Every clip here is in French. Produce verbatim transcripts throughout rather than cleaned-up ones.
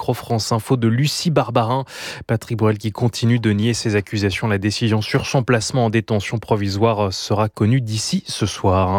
micro France Info de Lucie Barbarin. Patrick Bruel qui continue de nier ces accusations. La décision sur son placement en détention provisoire sera connue d'ici ce soir.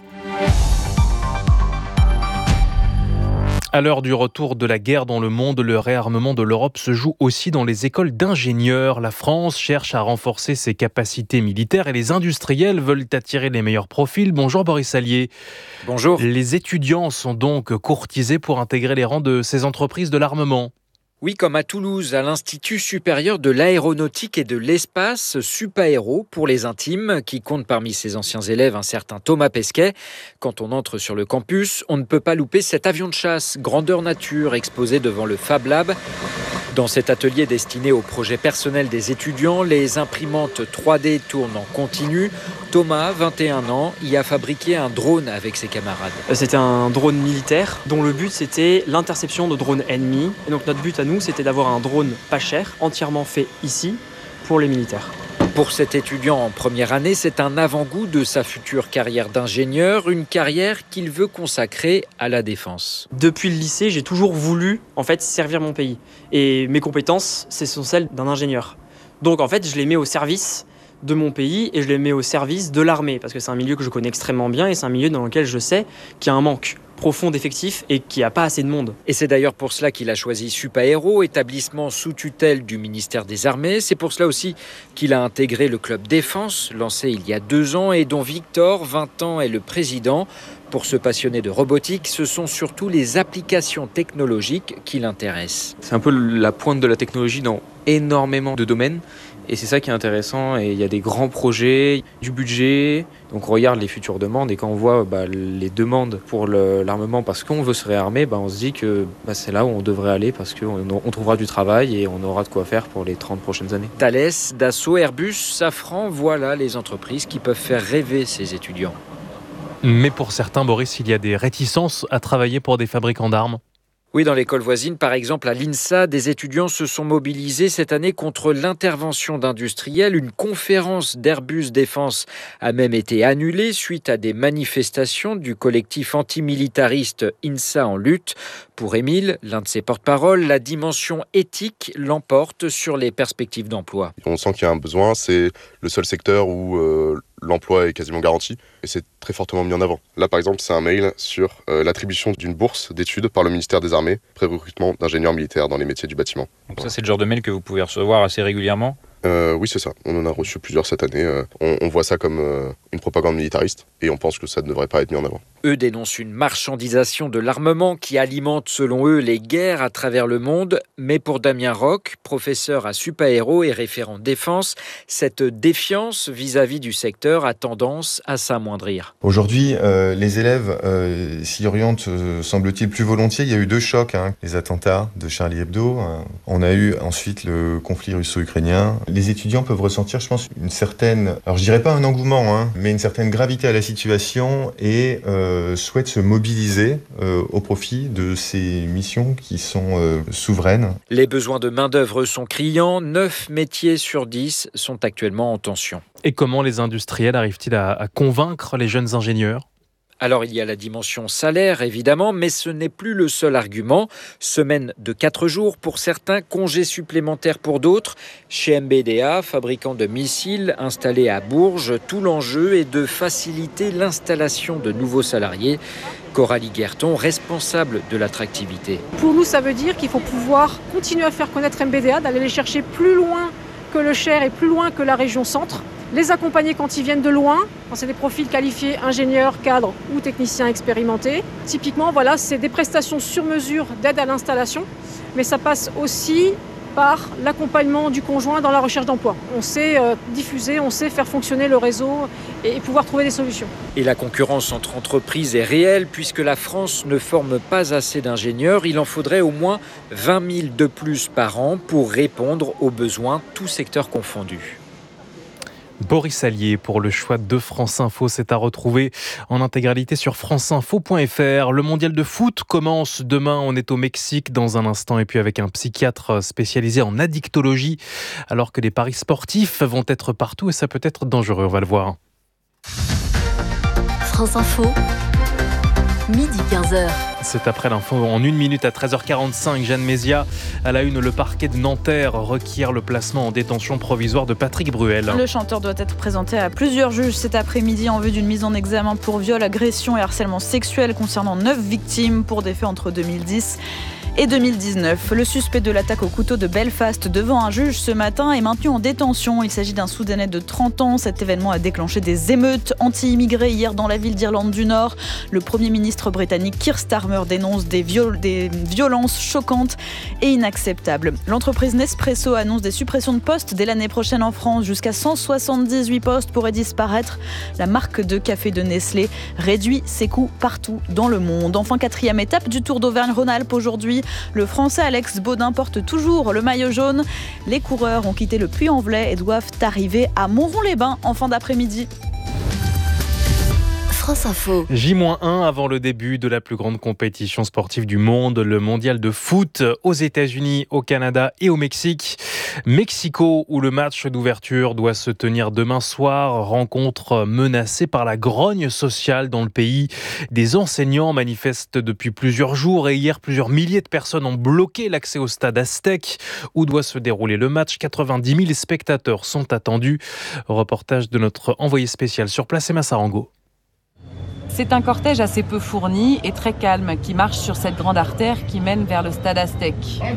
À l'heure du retour de la guerre dans le monde, le réarmement de l'Europe se joue aussi dans les écoles d'ingénieurs. La France cherche à renforcer ses capacités militaires et les industriels veulent attirer les meilleurs profils. Bonjour Boris Allier. Bonjour. Les étudiants sont donc courtisés pour intégrer les rangs de ces entreprises de l'armement. Oui, comme à Toulouse, à l'Institut supérieur de l'aéronautique et de l'espace, Supaéro pour les intimes, qui compte parmi ses anciens élèves un certain Thomas Pesquet. Quand on entre sur le campus, on ne peut pas louper cet avion de chasse, grandeur nature, exposé devant le Fab Lab. Dans cet atelier destiné au projet personnel des étudiants, les imprimantes trois D tournent en continu. Thomas, vingt et un ans, y a fabriqué un drone avec ses camarades. C'était un drone militaire dont le but c'était l'interception de drones ennemis. Et donc notre but à nous c'était d'avoir un drone pas cher, entièrement fait ici pour les militaires. Pour cet étudiant en première année, c'est un avant-goût de sa future carrière d'ingénieur, une carrière qu'il veut consacrer à la défense. Depuis le lycée, j'ai toujours voulu en fait servir mon pays. Et mes compétences, ce sont celles d'un ingénieur. Donc en fait, je les mets au service de mon pays et je les mets au service de l'armée parce que c'est un milieu que je connais extrêmement bien et c'est un milieu dans lequel je sais qu'il y a un manque profond d'effectifs et qu'il n'y a pas assez de monde. Et c'est d'ailleurs pour cela qu'il a choisi Supaéro, établissement sous tutelle du ministère des Armées. C'est pour cela aussi qu'il a intégré le club défense, lancé il y a deux ans et dont Victor, vingt ans, est le président. Pour se passionner de robotique, ce sont surtout les applications technologiques qui l'intéressent. C'est un peu la pointe de la technologie dans énormément de domaines. Et c'est ça qui est intéressant, et il y a des grands projets, du budget, donc on regarde les futures demandes, et quand on voit bah, les demandes pour le, l'armement parce qu'on veut se réarmer, bah, on se dit que bah, c'est là où on devrait aller parce qu'on on trouvera du travail et on aura de quoi faire pour les trente prochaines années. Thales, Dassault, Airbus, Safran, voilà les entreprises qui peuvent faire rêver ces étudiants. Mais pour certains, Boris, il y a des réticences à travailler pour des fabricants d'armes. Oui, dans l'école voisine, par exemple à l'INSA, des étudiants se sont mobilisés cette année contre l'intervention d'industriels. Une conférence d'Airbus Défense a même été annulée suite à des manifestations du collectif antimilitariste INSA en lutte. Pour Émile, l'un de ses porte-parole, la dimension éthique l'emporte sur les perspectives d'emploi. On sent qu'il y a un besoin, c'est le seul secteur où euh, l'emploi est quasiment garanti et c'est très fortement mis en avant. Là par exemple, c'est un mail sur euh, l'attribution d'une bourse d'études par le ministère des Armées, pré-recrutement d'ingénieurs militaires dans les métiers du bâtiment. Donc ça c'est le genre de mail que vous pouvez recevoir assez régulièrement ? Euh, oui, c'est ça. On en a reçu plusieurs cette année. Euh, on, on voit ça comme euh, une propagande militariste et on pense que ça ne devrait pas être mis en avant. Eux dénoncent une marchandisation de l'armement qui alimente, selon eux, les guerres à travers le monde. Mais pour Damien Roch, professeur à Supaéro et référent défense, cette défiance vis-à-vis du secteur a tendance à s'amoindrir. Aujourd'hui, euh, les élèves euh, s'y orientent, euh, semble-t-il, plus volontiers. Il y a eu deux chocs, hein. Les attentats de Charlie Hebdo. Euh, on a eu ensuite le conflit russo-ukrainien. Les étudiants peuvent ressentir, je pense, une certaine, alors je dirais pas un engouement, hein, mais une certaine gravité à la situation et euh, souhaitent se mobiliser euh, au profit de ces missions qui sont euh, souveraines. Les besoins de main-d'œuvre sont criants. neuf métiers sur dix sont actuellement en tension. Et comment les industriels arrivent-ils à, à convaincre les jeunes ingénieurs ? Alors il y a la dimension salaire évidemment, mais ce n'est plus le seul argument. Semaine de quatre jours pour certains, congés supplémentaires pour d'autres. Chez M B D A, fabricant de missiles installé à Bourges, tout l'enjeu est de faciliter l'installation de nouveaux salariés. Coralie Guerton, responsable de l'attractivité. Pour nous, ça veut dire qu'il faut pouvoir continuer à faire connaître M B D A, d'aller les chercher plus loin que le Cher et plus loin que la région centre. Les accompagner quand ils viennent de loin, quand c'est des profils qualifiés, ingénieurs, cadres ou techniciens expérimentés. Typiquement, voilà, c'est des prestations sur mesure d'aide à l'installation, mais ça passe aussi par l'accompagnement du conjoint dans la recherche d'emploi. On sait euh, diffuser, on sait faire fonctionner le réseau et pouvoir trouver des solutions. Et la concurrence entre entreprises est réelle puisque la France ne forme pas assez d'ingénieurs. Il en faudrait au moins vingt mille de plus par an pour répondre aux besoins, tous secteurs confondus. Boris Allier pour le choix de France Info. C'est à retrouver en intégralité sur franceinfo point f r. Le mondial de foot commence demain. On est au Mexique dans un instant et puis avec un psychiatre spécialisé en addictologie alors que les paris sportifs vont être partout et ça peut être dangereux. On va le voir. France Info, midi quinze heures. C'est après l'info en une minute à treize heures quarante-cinq. Jeanne Mézia, à la une, le parquet de Nanterre requiert le placement en détention provisoire de Patrick Bruel. Le chanteur doit être présenté à plusieurs juges cet après-midi en vue d'une mise en examen pour viol, agression et harcèlement sexuel concernant neuf victimes pour des faits entre deux mille dix et deux mille dix-neuf. Le suspect de l'attaque au couteau de Belfast devant un juge ce matin est maintenu en détention. Il s'agit d'un Soudanais de trente ans. Cet événement a déclenché des émeutes anti-immigrés hier dans la ville d'Irlande du Nord. Le Premier ministre britannique Keir Starmer dénonce des, viol- des violences choquantes et inacceptables. L'entreprise Nespresso annonce des suppressions de postes dès l'année prochaine en France. Jusqu'à cent soixante-dix-huit postes pourraient disparaître. La marque de café de Nestlé réduit ses coûts partout dans le monde. Enfin, quatrième étape du Tour d'Auvergne-Rhône-Alpes aujourd'hui. Le Français Alex Baudin porte toujours le maillot jaune. Les coureurs ont quitté le Puy-en-Velay et doivent arriver à Montron-les-Bains en fin d'après-midi. France Info. J un avant le début de la plus grande compétition sportive du monde, le mondial de foot aux États-Unis, au Canada et au Mexique. Mexico, où le match d'ouverture doit se tenir demain soir, rencontre menacée par la grogne sociale dans le pays. Des enseignants manifestent depuis plusieurs jours et hier, plusieurs milliers de personnes ont bloqué l'accès au stade Aztec où doit se dérouler le match. quatre-vingt-dix mille spectateurs sont attendus. Reportage de notre envoyé spécial sur place, Emma Sarango. C'est un cortège assez peu fourni et très calme qui marche sur cette grande artère qui mène vers le stade Aztec.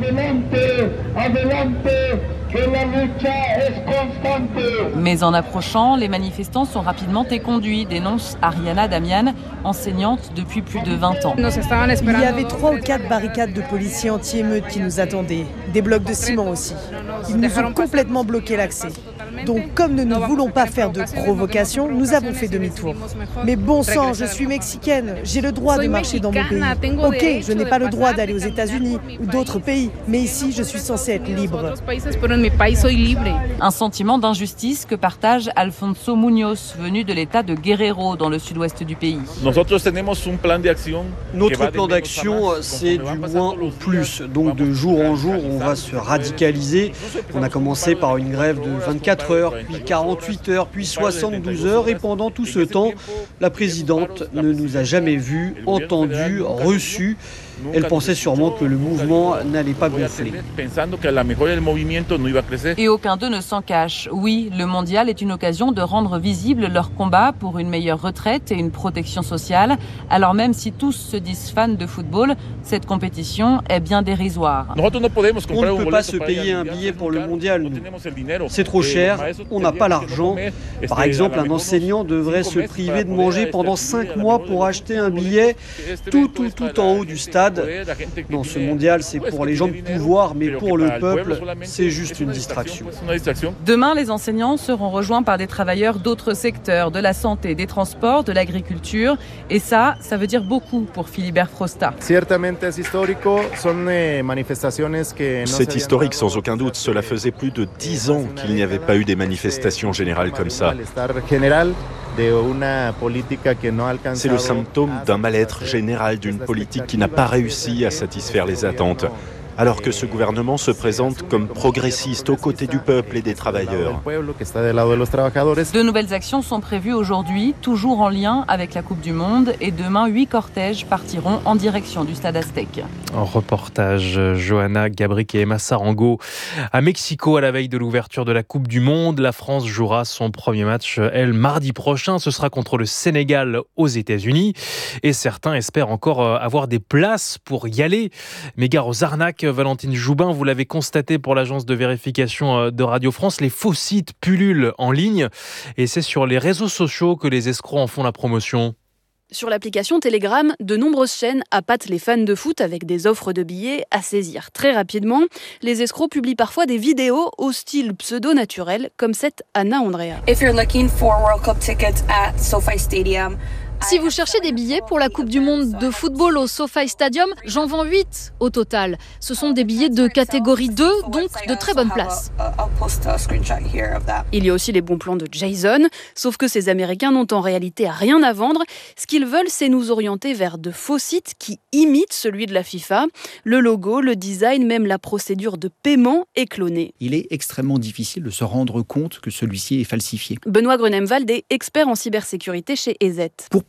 Mais en approchant, les manifestants sont rapidement éconduits, dénonce Ariana Damian, enseignante depuis plus de vingt ans. Il y avait trois ou quatre barricades de policiers anti-émeutes qui nous attendaient, des blocs de ciment aussi. Ils nous ont complètement bloqué l'accès. Donc, comme nous ne voulons pas faire de provocation, nous avons fait demi-tour. Mais bon sang, je suis mexicaine, j'ai le droit de marcher dans mon pays. Ok, je n'ai pas le droit d'aller aux États-Unis ou d'autres pays, mais ici, je suis censée être libre. Un sentiment d'injustice que partage Alfonso Muñoz, venu de l'état de Guerrero, dans le sud-ouest du pays. Notre plan d'action, c'est du moins au plus. Donc, de jour en jour, on va se radicaliser. On a commencé par une grève de vingt-quatre heures, puis quarante-huit heures, puis soixante-douze heures. Et pendant tout ce temps, la présidente ne nous a jamais vus, entendus, reçus. Elle pensait sûrement que le mouvement n'allait pas gonfler. Et aucun d'eux ne s'en cache. Oui, le mondial est une occasion de rendre visible leur combat pour une meilleure retraite et une protection sociale. Alors même si tous se disent fans de football, cette compétition est bien dérisoire. On ne peut pas se payer un billet pour le mondial, nous. C'est trop cher, on n'a pas l'argent. Par exemple, un enseignant devrait se priver de manger pendant cinq mois pour acheter un billet tout, tout, tout en haut du stade. Dans ce mondial, c'est pour les gens de pouvoir, mais pour le peuple, c'est juste une distraction. Demain, les enseignants seront rejoints par des travailleurs d'autres secteurs, de la santé, des transports, de l'agriculture. Et ça, ça veut dire beaucoup pour Philibert Frosta. C'est historique sans aucun doute. Cela faisait plus de dix ans qu'il n'y avait pas eu des manifestations générales comme ça. C'est le symptôme d'un mal-être général, d'une politique qui n'a pas réussi à satisfaire les attentes. Alors que ce gouvernement se présente comme progressiste aux côtés du peuple et des travailleurs. De nouvelles actions sont prévues aujourd'hui, toujours en lien avec la Coupe du Monde. Et demain, huit cortèges partiront en direction du stade Aztec. En reportage, Johanna Gabric et Emma Sarango. À Mexico, à la veille de l'ouverture de la Coupe du Monde, la France jouera son premier match, elle, mardi prochain. Ce sera contre le Sénégal aux États-Unis. Et certains espèrent encore avoir des places pour y aller. Mais gare aux arnaques. Valentine Joubin, vous l'avez constaté pour l'agence de vérification de Radio France, les faux sites pullulent en ligne et c'est sur les réseaux sociaux que les escrocs en font la promotion. Sur l'application Telegram, de nombreuses chaînes appâtent les fans de foot avec des offres de billets à saisir très rapidement. Les escrocs publient parfois des vidéos au style pseudo-naturel, comme cette Anna Andrea. If you're looking for World Cup tickets at SoFi Stadium, si vous cherchez des billets pour la Coupe du Monde de football au SoFi Stadium, j'en vends huit au total. Ce sont des billets de catégorie deux, donc de très bonne place. Il y a aussi les bons plans de Jason, sauf que ces Américains n'ont en réalité rien à vendre. Ce qu'ils veulent, c'est nous orienter vers de faux sites qui imitent celui de la FIFA. Le logo, le design, même la procédure de paiement est clonée. Il est extrêmement difficile de se rendre compte que celui-ci est falsifié. Benoît Grunemwald est expert en cybersécurité chez E Z. Pour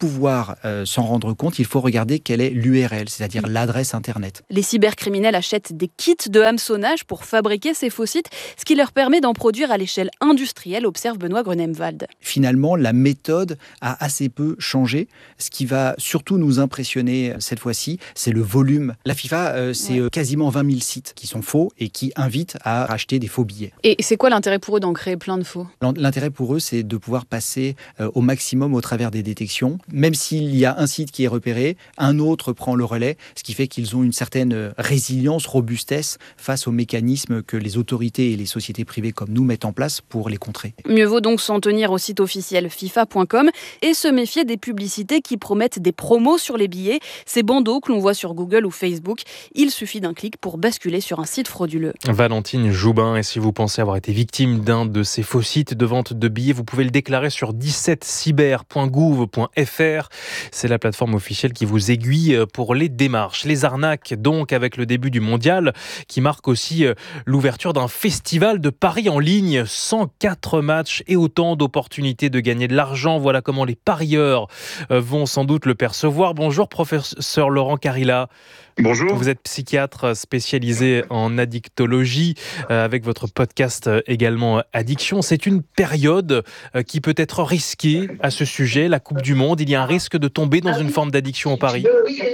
pouvoir euh, s'en rendre compte, il faut regarder quelle est l'U R L, c'est-à-dire l'adresse Internet. Les cybercriminels achètent des kits de hameçonnage pour fabriquer ces faux sites, ce qui leur permet d'en produire à l'échelle industrielle, observe Benoît Grunemwald. Finalement, la méthode a assez peu changé. Ce qui va surtout nous impressionner cette fois-ci, c'est le volume. La FIFA, euh, c'est ouais. quasiment vingt mille sites qui sont faux et qui invitent à racheter des faux billets. Et c'est quoi l'intérêt pour eux d'en créer plein de faux ? L'intérêt pour eux, c'est de pouvoir passer euh, au maximum au travers des détections. Même s'il y a un site qui est repéré, un autre prend le relais, ce qui fait qu'ils ont une certaine résilience, robustesse face aux mécanismes que les autorités et les sociétés privées comme nous mettent en place pour les contrer. Mieux vaut donc s'en tenir au site officiel FIFA point com et se méfier des publicités qui promettent des promos sur les billets, ces bandeaux que l'on voit sur Google ou Facebook. Il suffit d'un clic pour basculer sur un site frauduleux. Valentine Joubin, et si vous pensez avoir été victime d'un de ces faux sites de vente de billets, vous pouvez le déclarer sur dix-sept cyber point gouv point f r. C'est la plateforme officielle qui vous aiguille pour les démarches. Les arnaques, donc, avec le début du mondial, qui marque aussi l'ouverture d'un festival de paris en ligne. cent quatre matchs et autant d'opportunités de gagner de l'argent. Voilà comment les parieurs vont sans doute le percevoir. Bonjour, professeur Laurent Carilla. Bonjour. Vous êtes psychiatre spécialisé en addictologie, euh, avec votre podcast euh, également Addiction. C'est une période euh, qui peut être risquée à ce sujet, la Coupe du Monde. Il y a un risque de tomber dans une forme d'addiction au pari.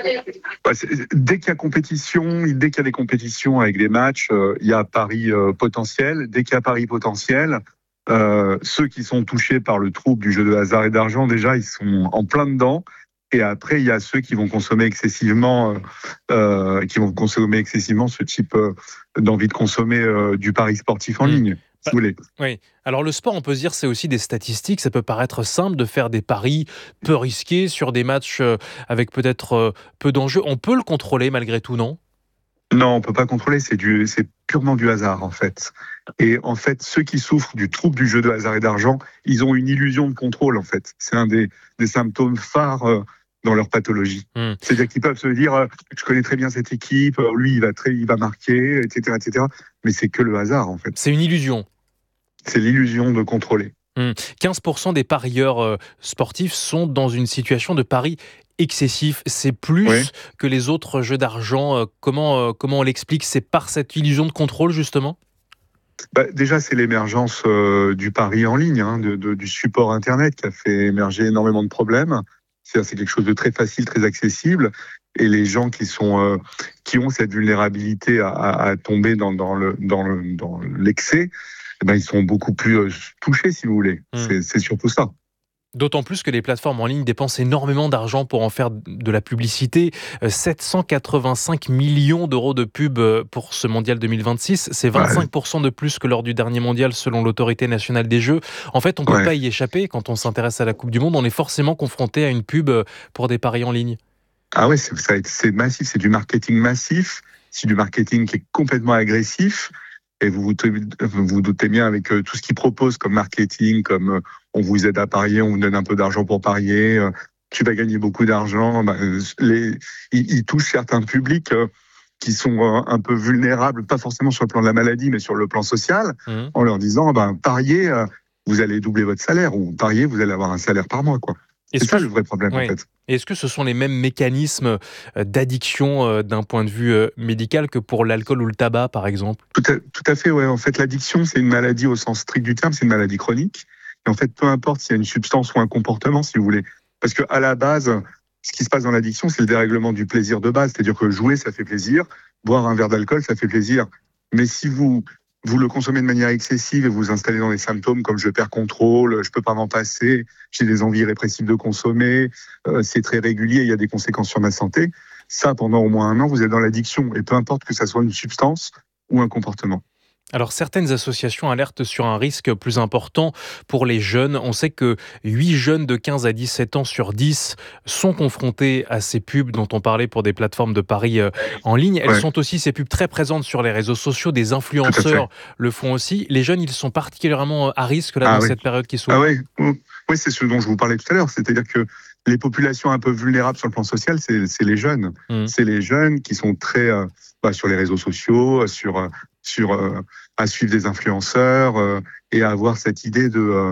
Bah, dès qu'il y a compétition, dès qu'il y a des compétitions avec des matchs, euh, il y a pari euh, potentiel. Dès qu'il y a pari potentiel, euh, ceux qui sont touchés par le trouble du jeu de hasard et d'argent, déjà, ils sont en plein dedans. Et après, il y a ceux qui vont consommer excessivement, euh, qui vont consommer excessivement ce type euh, d'envie de consommer euh, du pari sportif en mmh. ligne, si vous voulez. Oui. Alors le sport, on peut se dire, c'est aussi des statistiques. Ça peut paraître simple de faire des paris peu risqués sur des matchs euh, avec peut-être euh, peu d'enjeux. On peut le contrôler malgré tout, non ? Non, on peut pas contrôler. C'est du, c'est purement du hasard en fait. Et en fait, ceux qui souffrent du trouble du jeu de hasard et d'argent, ils ont une illusion de contrôle en fait. C'est un des, des symptômes phares. Euh, dans leur pathologie. Mmh. C'est-à-dire qu'ils peuvent se dire euh, je connais très bien cette équipe, euh, lui il va très, il va marquer, et cetera, et cetera. Mais c'est que le hasard en fait. C'est une illusion. C'est l'illusion de contrôler. Mmh. quinze pour cent des parieurs euh, sportifs sont dans une situation de pari excessif. C'est plus oui. que les autres jeux d'argent. Euh, comment, euh, comment on l'explique ? C'est par cette illusion de contrôle justement ? Bah, déjà, c'est l'émergence euh, du pari en ligne, hein, de, de, du support Internet qui a fait émerger énormément de problèmes. C'est-à-dire, c'est quelque chose de très facile, très accessible, et les gens qui sont, euh, qui ont cette vulnérabilité à, à, à tomber dans, dans le, dans le, dans l'excès, eh ben, ils sont beaucoup plus euh, touchés, si vous voulez. Mmh. C'est, c'est surtout ça. D'autant plus que les plateformes en ligne dépensent énormément d'argent pour en faire de la publicité. sept cent quatre-vingt-cinq millions d'euros de pub pour ce mondial deux mille vingt-six. C'est vingt-cinq pour cent de plus que lors du dernier mondial selon l'autorité nationale des jeux. En fait, on ne peut ouais. pas y échapper. Quand on s'intéresse à la Coupe du Monde, on est forcément confronté à une pub pour des paris en ligne. Ah ouais, c'est, ça, c'est massif. C'est du marketing massif. C'est du marketing qui est complètement agressif. Et vous vous, vous vous doutez bien avec euh, tout ce qu'ils proposent comme marketing, comme euh, on vous aide à parier, on vous donne un peu d'argent pour parier, euh, tu vas gagner beaucoup d'argent. Bah, les, ils, ils touchent certains publics euh, qui sont euh, un peu vulnérables, pas forcément sur le plan de la maladie, mais sur le plan social, mmh. en leur disant bah, pariez, euh, vous allez doubler votre salaire, ou pariez, vous allez avoir un salaire par mois, quoi. Est-ce c'est ça que... le vrai problème oui. en fait. Est-ce que ce sont les mêmes mécanismes d'addiction d'un point de vue médical que pour l'alcool ou le tabac par exemple ? Tout à, tout à fait, ouais. En fait, l'addiction, c'est une maladie au sens strict du terme, c'est une maladie chronique. Et en fait, peu importe s'il y a une substance ou un comportement, si vous voulez. Parce qu'à la base, ce qui se passe dans l'addiction, c'est le dérèglement du plaisir de base. C'est-à-dire que jouer, ça fait plaisir. Boire un verre d'alcool, ça fait plaisir. Mais si vous... vous le consommez de manière excessive et vous vous installez dans des symptômes comme je perds contrôle, je peux pas m'en passer, j'ai des envies répressives de consommer, euh, c'est très régulier, il y a des conséquences sur ma santé. Ça, pendant au moins un an, vous êtes dans l'addiction. Et peu importe que ça soit une substance ou un comportement. Alors, certaines associations alertent sur un risque plus important pour les jeunes. On sait que huit jeunes de quinze à dix-sept ans sur dix sont confrontés à ces pubs dont on parlait pour des plateformes de paris en ligne. Elles ouais. sont aussi, ces pubs, très présentes sur les réseaux sociaux. Des influenceurs le font aussi. Les jeunes, ils sont particulièrement à risque là, ah dans oui. cette période qui s'ouvre. Ah oui. oui, c'est ce dont je vous parlais tout à l'heure. C'est-à-dire que les populations un peu vulnérables sur le plan social, c'est, c'est les jeunes. Mmh. C'est les jeunes qui sont très euh, bah, sur les réseaux sociaux, sur... Euh, sur euh, à suivre des influenceurs euh, et à avoir cette idée de euh,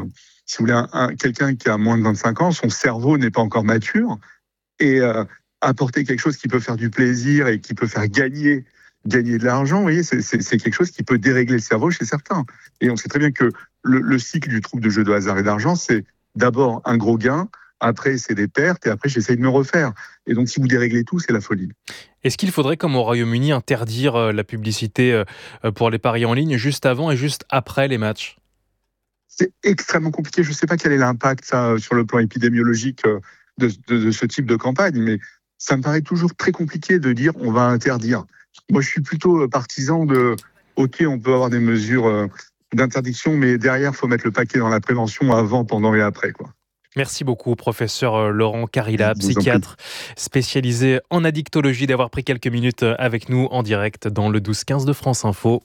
si vous voulez, un, un, quelqu'un qui a moins de vingt-cinq ans, son cerveau n'est pas encore mature. Et euh, apporter quelque chose qui peut faire du plaisir et qui peut faire gagner, gagner de l'argent, vous voyez, c'est, c'est, c'est quelque chose qui peut dérégler le cerveau chez certains. Et on sait très bien que le, le cycle du trouble de jeu de hasard et d'argent, c'est d'abord un gros gain, après c'est des pertes, et après j'essaye de me refaire. Et donc si vous déréglez tout, c'est la folie. Est-ce qu'il faudrait, comme au Royaume-Uni, interdire la publicité pour les paris en ligne juste avant et juste après les matchs ? C'est extrêmement compliqué. Je ne sais pas quel est l'impact ça, sur le plan épidémiologique de, de, de ce type de campagne, mais ça me paraît toujours très compliqué de dire on va interdire. Moi, je suis plutôt partisan de OK, on peut avoir des mesures d'interdiction, mais derrière, il faut mettre le paquet dans la prévention avant, pendant et après, quoi. Merci beaucoup, professeur Laurent Carilla, psychiatre spécialisé en addictologie, d'avoir pris quelques minutes avec nous en direct dans le douze quinze de France Info.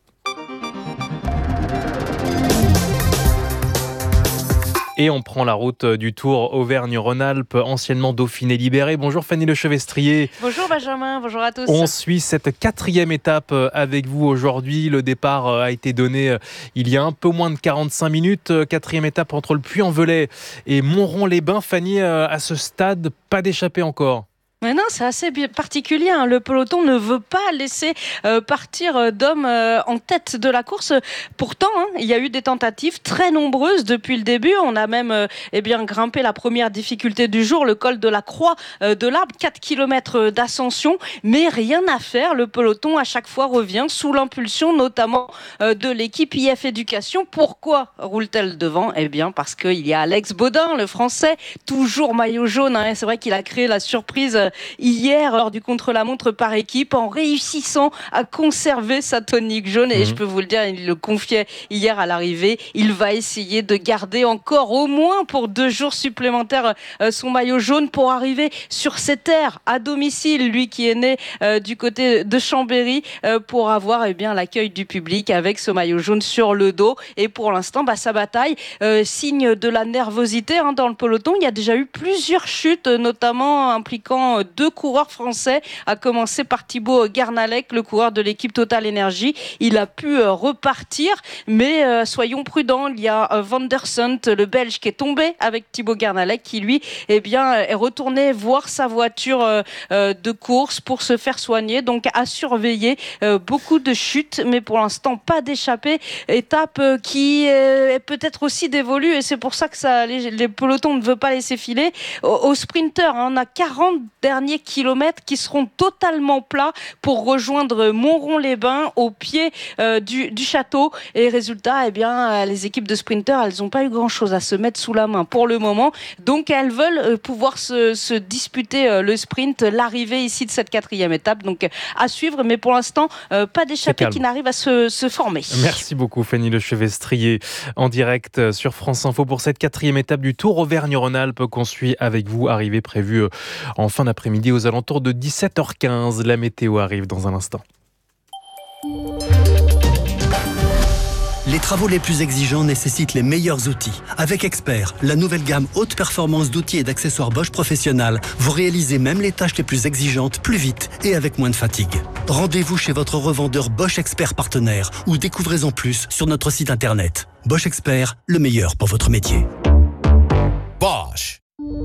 Et on prend la route du Tour Auvergne-Rhône-Alpes, anciennement Dauphiné libéré. Bonjour Fanny Lechevestrier. Bonjour Benjamin, bonjour à tous. On suit cette quatrième étape avec vous aujourd'hui. Le départ a été donné il y a un peu moins de quarante-cinq minutes. Quatrième étape entre le Puy-en-Velay et Montrond-les-Bains. Fanny, à ce stade, pas d'échappée encore. Mais non, c'est assez particulier. Hein. Le peloton ne veut pas laisser euh, partir d'hommes euh, en tête de la course. Pourtant, hein, il y a eu des tentatives très nombreuses depuis le début. On a même euh, eh bien, grimpé la première difficulté du jour, le col de la Croix euh, de l'Arbre, quatre kilomètres d'ascension. Mais rien à faire. Le peloton, à chaque fois, revient sous l'impulsion notamment euh, de l'équipe I F Éducation. Pourquoi roule-t-elle devant ? Eh bien, parce qu'il y a Alex Baudin, le Français, toujours maillot jaune. Hein. C'est vrai qu'il a créé la surprise hier lors du contre-la-montre par équipe en réussissant à conserver sa tonique jaune et mmh. je peux vous le dire, il le confiait hier à l'arrivée, il va essayer de garder encore au moins pour deux jours supplémentaires euh, son maillot jaune pour arriver sur ses terres à domicile, lui qui est né euh, du côté de Chambéry euh, pour avoir eh bien, l'accueil du public avec ce maillot jaune sur le dos et pour l'instant bah, sa bataille euh, signe de la nervosité hein, dans le peloton. Il y a déjà eu plusieurs chutes notamment impliquant deux coureurs français, à commencer par Thibaut Garnalec, le coureur de l'équipe Total Energy. Il a pu euh, repartir, mais euh, soyons prudents. Il y a euh, Van der Sant, le Belge, qui est tombé avec Thibaut Garnalec, qui lui, eh bien, est retourné voir sa voiture euh, euh, de course pour se faire soigner. Donc, à surveiller. Euh, beaucoup de chutes, mais pour l'instant, pas d'échappée. Étape euh, qui euh, est peut-être aussi dévolue, et c'est pour ça que ça, les, les pelotons ne veulent pas laisser filer. Au, au sprinter, hein, on a quarante derniers kilomètres qui seront totalement plats pour rejoindre Montrond-les-Bains au pied euh, du, du château. Et résultat, eh bien, les équipes de sprinters, elles n'ont pas eu grand-chose à se mettre sous la main pour le moment. Donc, elles veulent euh, pouvoir se, se disputer euh, le sprint, l'arrivée ici de cette quatrième étape. Donc, à suivre. Mais pour l'instant, euh, pas d'échappée qui n'arrive à se, se former. Merci beaucoup, Fanny Lechevestrier, en direct sur France Info pour cette quatrième étape du Tour Auvergne-Rhône-Alpes qu'on suit avec vous. Arrivée prévue en fin d'après-midi aux alentours de dix-sept heures quinze. La météo arrive dans un instant. Les travaux les plus exigeants nécessitent les meilleurs outils. Avec Expert, la nouvelle gamme haute performance d'outils et d'accessoires Bosch Professionnal, vous réalisez même les tâches les plus exigeantes plus vite et avec moins de fatigue. Rendez-vous chez votre revendeur Bosch Expert partenaire ou découvrez-en plus sur notre site internet. Bosch Expert, le meilleur pour votre métier. Bosch.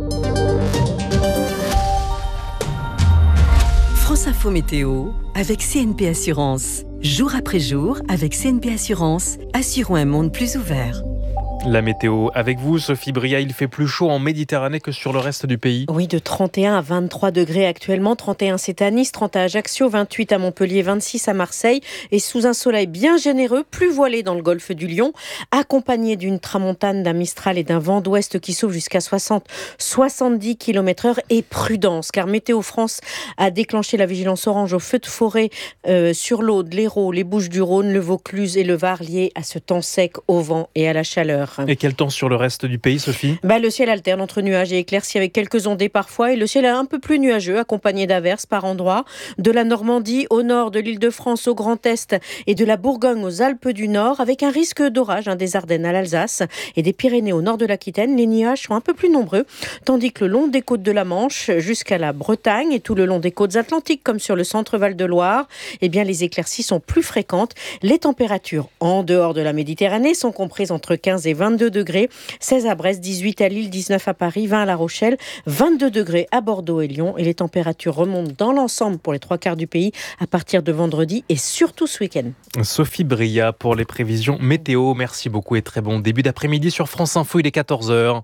France Info Météo avec C N P Assurance. Jour après jour, avec C N P Assurance, assurons un monde plus ouvert. La météo avec vous, Sophie Bria, il fait plus chaud en Méditerranée que sur le reste du pays. Oui, de trente et un à vingt-trois degrés actuellement, trente et un c'est à Nice, trente à Ajaccio, vingt-huit à Montpellier, vingt-six à Marseille et sous un soleil bien généreux, plus voilé dans le golfe du Lion, accompagné d'une tramontane, d'un mistral et d'un vent d'ouest qui souffle jusqu'à soixante à soixante-dix kilomètres heure et prudence car Météo France a déclenché la vigilance orange au feu de forêt euh, sur l'Aude, l'Hérault, les Bouches-du-Rhône, le Vaucluse et le Var liés à ce temps sec, au vent et à la chaleur. Et quel temps sur le reste du pays, Sophie ? bah, Le ciel alterne entre nuages et éclaircies avec quelques ondées parfois. Et le ciel est un peu plus nuageux, accompagné d'averses par endroits. De la Normandie au nord, de l'Île-de-France au Grand Est et de la Bourgogne aux Alpes du Nord, avec un risque d'orage hein, des Ardennes à l'Alsace et des Pyrénées au nord de l'Aquitaine. Les nuages sont un peu plus nombreux, tandis que le long des côtes de la Manche jusqu'à la Bretagne et tout le long des côtes atlantiques, comme sur le centre Val-de-Loire, eh bien, les éclaircies sont plus fréquentes. Les températures en dehors de la Méditerranée sont comprises entre quinze et vingt-deux degrés, seize à Brest, dix-huit à Lille, dix-neuf à Paris, vingt à La Rochelle, vingt-deux degrés à Bordeaux et Lyon. Et les températures remontent dans l'ensemble pour les trois quarts du pays à partir de vendredi et surtout ce week-end. Sophie Bria pour les prévisions météo. Merci beaucoup et très bon début d'après-midi sur France Info. Il est quatorze heures.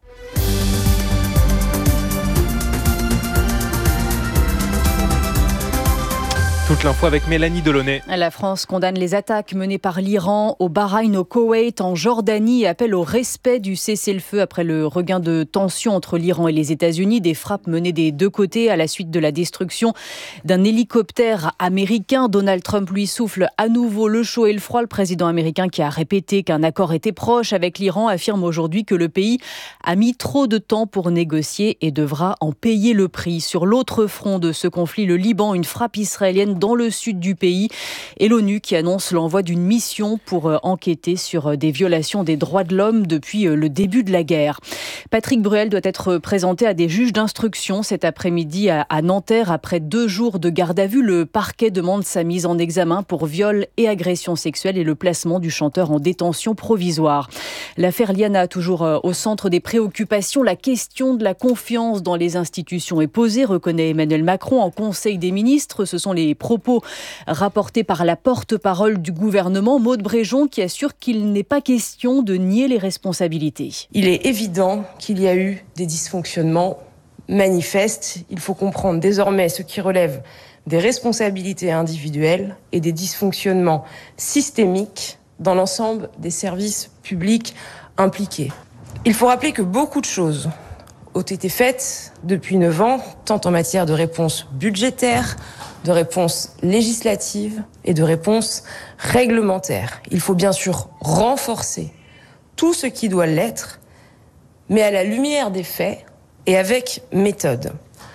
Toute l'info avec Mélanie Delaunay. La France condamne les attaques menées par l'Iran au Bahreïn, au Koweït, en Jordanie et appelle au respect du cessez-le-feu après le regain de tension entre l'Iran et les États-Unis. Des frappes menées des deux côtés à la suite de la destruction d'un hélicoptère américain. Donald Trump lui souffle à nouveau le chaud et le froid. Le président américain, qui a répété qu'un accord était proche avec l'Iran, affirme aujourd'hui que le pays a mis trop de temps pour négocier et devra en payer le prix. Sur l'autre front de ce conflit, le Liban, une frappe israélienne dans le sud du pays et l'ONU qui annonce l'envoi d'une mission pour enquêter sur des violations des droits de l'homme depuis le début de la guerre. Patrick Bruel doit être présenté à des juges d'instruction cet après-midi à Nanterre après deux jours de garde à vue. Le parquet demande sa mise en examen pour viol et agression sexuelle et le placement du chanteur en détention provisoire. L'affaire Liana, toujours au centre des préoccupations, la question de la confiance dans les institutions est posée, reconnaît Emmanuel Macron en Conseil des ministres. Ce sont les propos rapportés par la porte-parole du gouvernement, Maude Bréjon, qui assure qu'il n'est pas question de nier les responsabilités. Il est évident qu'il y a eu des dysfonctionnements manifestes. Il faut comprendre désormais ce qui relève des responsabilités individuelles et des dysfonctionnements systémiques dans l'ensemble des services publics impliqués. Il faut rappeler que beaucoup de choses ont été faites depuis neuf ans, tant en matière de réponse budgétaire, de réponses législatives et de réponses réglementaires. Il faut bien sûr renforcer tout ce qui doit l'être, mais à la lumière des faits et avec méthode.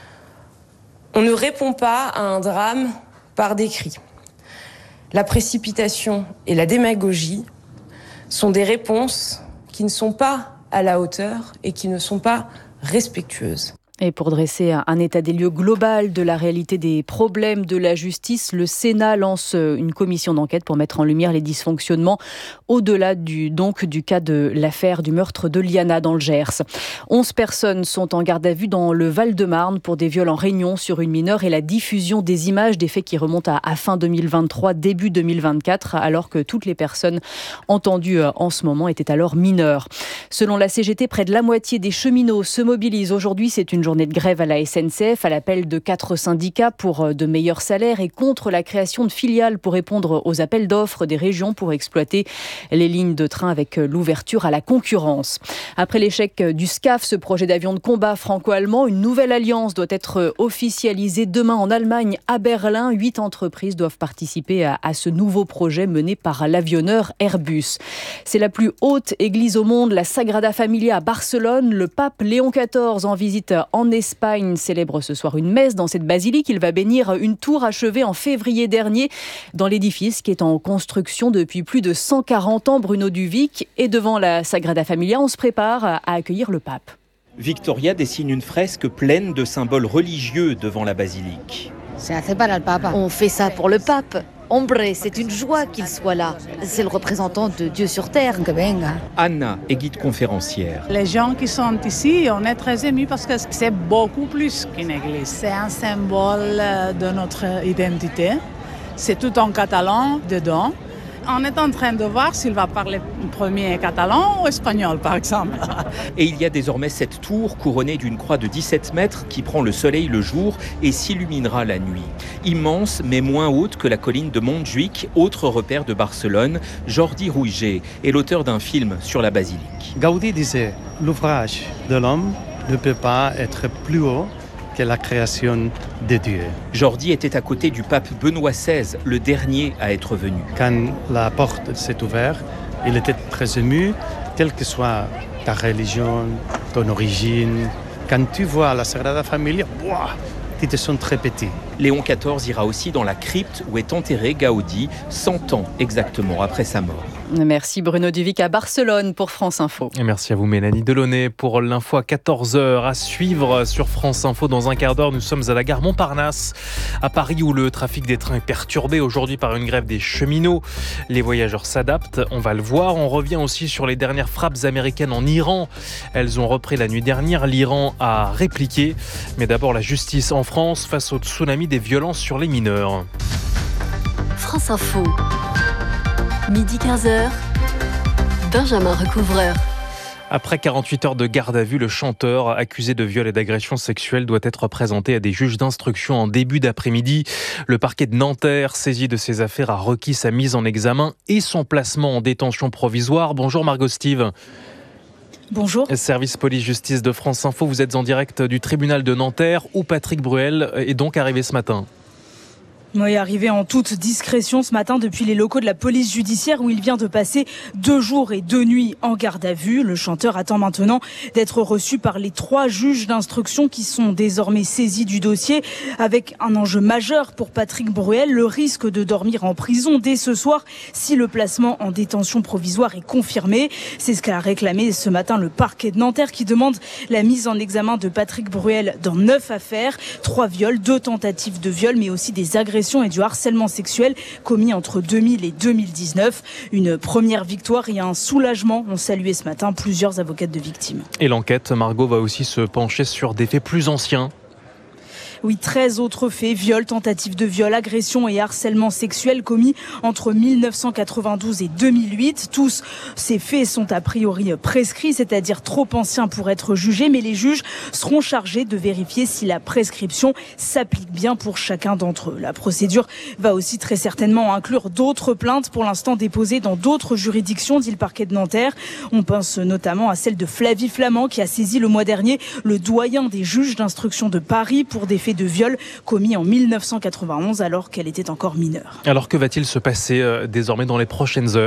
On ne répond pas à un drame par des cris. La précipitation et la démagogie sont des réponses qui ne sont pas à la hauteur et qui ne sont pas respectueuses. Et pour dresser un état des lieux global de la réalité des problèmes de la justice, le Sénat lance une commission d'enquête pour mettre en lumière les dysfonctionnements au-delà du, donc, du cas de l'affaire du meurtre de Liana dans le Gers. Onze personnes sont en garde à vue dans le Val-de-Marne pour des viols en réunion sur une mineure et la diffusion des images des faits qui remontent à, à fin deux mille vingt-trois, début deux mille vingt-quatre, alors que toutes les personnes entendues en ce moment étaient alors mineures. Selon la C G T, près de la moitié des cheminots se mobilisent aujourd'hui. C'est une journée de grève à la S N C F à l'appel de quatre syndicats pour de meilleurs salaires et contre la création de filiales pour répondre aux appels d'offres des régions pour exploiter les lignes de train avec l'ouverture à la concurrence. Après l'échec du SCAF, ce projet d'avion de combat franco-allemand, une nouvelle alliance doit être officialisée demain en Allemagne, à Berlin. Huit entreprises doivent participer à, à ce nouveau projet mené par l'avionneur Airbus. C'est la plus haute église au monde, la Sagrada Familia à Barcelone. Le pape Léon quatorze en visite en Espagne célèbre ce soir une messe dans cette basilique. Il va bénir une tour achevée en février dernier dans l'édifice qui est en construction depuis plus de cent quarante ans. Bruno Duvic, et devant la Sagrada Familia, on se prépare à accueillir le pape. Victoria dessine une fresque pleine de symboles religieux devant la basilique. On fait ça pour le pape. Hombre, c'est une joie qu'il soit là. C'est le représentant de Dieu sur terre. Anna est guide conférencière. Les gens qui sont ici, on est très émus parce que c'est beaucoup plus qu'une église. C'est un symbole de notre identité. C'est tout en catalan dedans. On est en train de voir s'il va parler premier catalan ou espagnol, par exemple. Et il y a désormais cette tour couronnée d'une croix de dix-sept mètres qui prend le soleil le jour et s'illuminera la nuit. Immense, mais moins haute que la colline de Montjuïc, autre repère de Barcelone. Jordi Rouget est l'auteur d'un film sur la basilique. Gaudí disait « L'ouvrage de l'homme ne peut pas être plus haut que la création de Dieu ». Jordi était à côté du pape Benoît seize, le dernier à être venu. Quand la porte s'est ouverte, il était très ému, quelle que soit ta religion, ton origine. Quand tu vois la Sagrada Familia, wow, tu te sens très petit. Léon quatorze ira aussi dans la crypte où est enterré Gaudi, cent ans exactement après sa mort. Merci Bruno Duvic à Barcelone pour France Info. Et merci à vous Mélanie Delaunay pour l'info à quatorze heures. À suivre sur France Info dans un quart d'heure. Nous sommes à la gare Montparnasse à Paris où le trafic des trains est perturbé aujourd'hui par une grève des cheminots. Les voyageurs s'adaptent, on va le voir. On revient aussi sur les dernières frappes américaines en Iran. Elles ont repris la nuit dernière. L'Iran a répliqué. Mais d'abord la justice en France face au tsunami des violences sur les mineurs. France Info. Midi quinze heures, Benjamin Recouvreur. Après quarante-huit heures de garde à vue, le chanteur accusé de viol et d'agression sexuelle doit être présenté à des juges d'instruction en début d'après-midi. Le parquet de Nanterre, saisi de ces affaires, a requis sa mise en examen et son placement en détention provisoire. Bonjour Margot Steve. Bonjour. Service police-justice de France Info, vous êtes en direct du tribunal de Nanterre où Patrick Bruel est donc arrivé ce matin. Oui, arrivé en toute discrétion ce matin depuis les locaux de la police judiciaire où il vient de passer deux jours et deux nuits en garde à vue. Le chanteur attend maintenant d'être reçu par les trois juges d'instruction qui sont désormais saisis du dossier avec un enjeu majeur pour Patrick Bruel, le risque de dormir en prison dès ce soir si le placement en détention provisoire est confirmé. C'est ce qu'a réclamé ce matin le parquet de Nanterre qui demande la mise en examen de Patrick Bruel dans neuf affaires, trois viols, deux tentatives de viol mais aussi des agressions et du harcèlement sexuel commis entre deux mille et deux mille dix-neuf. Une première victoire et un soulagement ont salué ce matin plusieurs avocates de victimes. Et l'enquête, Margot, va aussi se pencher sur des faits plus anciens. Oui, treize autres faits, viol, tentative de viol, agression et harcèlement sexuel commis entre mille neuf cent quatre-vingt-douze et deux mille huit. Tous ces faits sont a priori prescrits, c'est-à-dire trop anciens pour être jugés, mais les juges seront chargés de vérifier si la prescription s'applique bien pour chacun d'entre eux. La procédure va aussi très certainement inclure d'autres plaintes pour l'instant déposées dans d'autres juridictions, dit le parquet de Nanterre. On pense notamment à celle de Flavie Flament qui a saisi le mois dernier le doyen des juges d'instruction de Paris pour des faits de viol commis en mille neuf cent quatre-vingt-onze alors qu'elle était encore mineure. Alors que va-t-il se passer euh, désormais dans les prochaines heures ?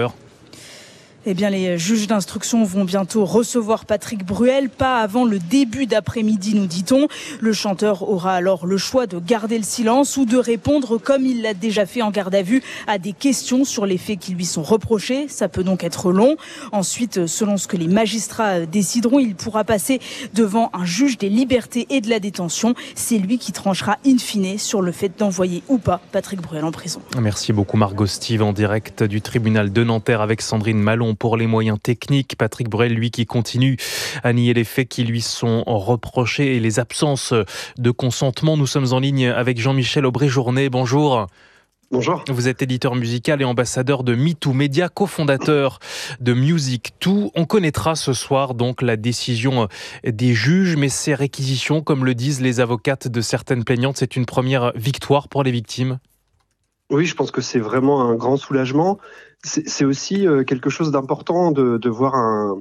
Eh bien, les juges d'instruction vont bientôt recevoir Patrick Bruel, pas avant le début d'après-midi, nous dit-on. Le chanteur aura alors le choix de garder le silence ou de répondre, comme il l'a déjà fait en garde à vue, à des questions sur les faits qui lui sont reprochés. Ça peut donc être long. Ensuite, selon ce que les magistrats décideront, il pourra passer devant un juge des libertés et de la détention. C'est lui qui tranchera in fine sur le fait d'envoyer ou pas Patrick Bruel en prison. Merci beaucoup Margot Steve, en direct du tribunal de Nanterre avec Sandrine Malon pour les moyens techniques. Patrick Bruel, lui, qui continue à nier les faits qui lui sont reprochés et les absences de consentement. Nous sommes en ligne avec Jean-Michel Aubry-Journet. Bonjour. Bonjour. Vous êtes éditeur musical et ambassadeur de MeToo Media, cofondateur de Music deux. On connaîtra ce soir donc la décision des juges, mais ces réquisitions, comme le disent les avocates de certaines plaignantes, c'est une première victoire pour les victimes. Oui, je pense que c'est vraiment un grand soulagement. C'est, c'est aussi quelque chose d'important de, de voir un,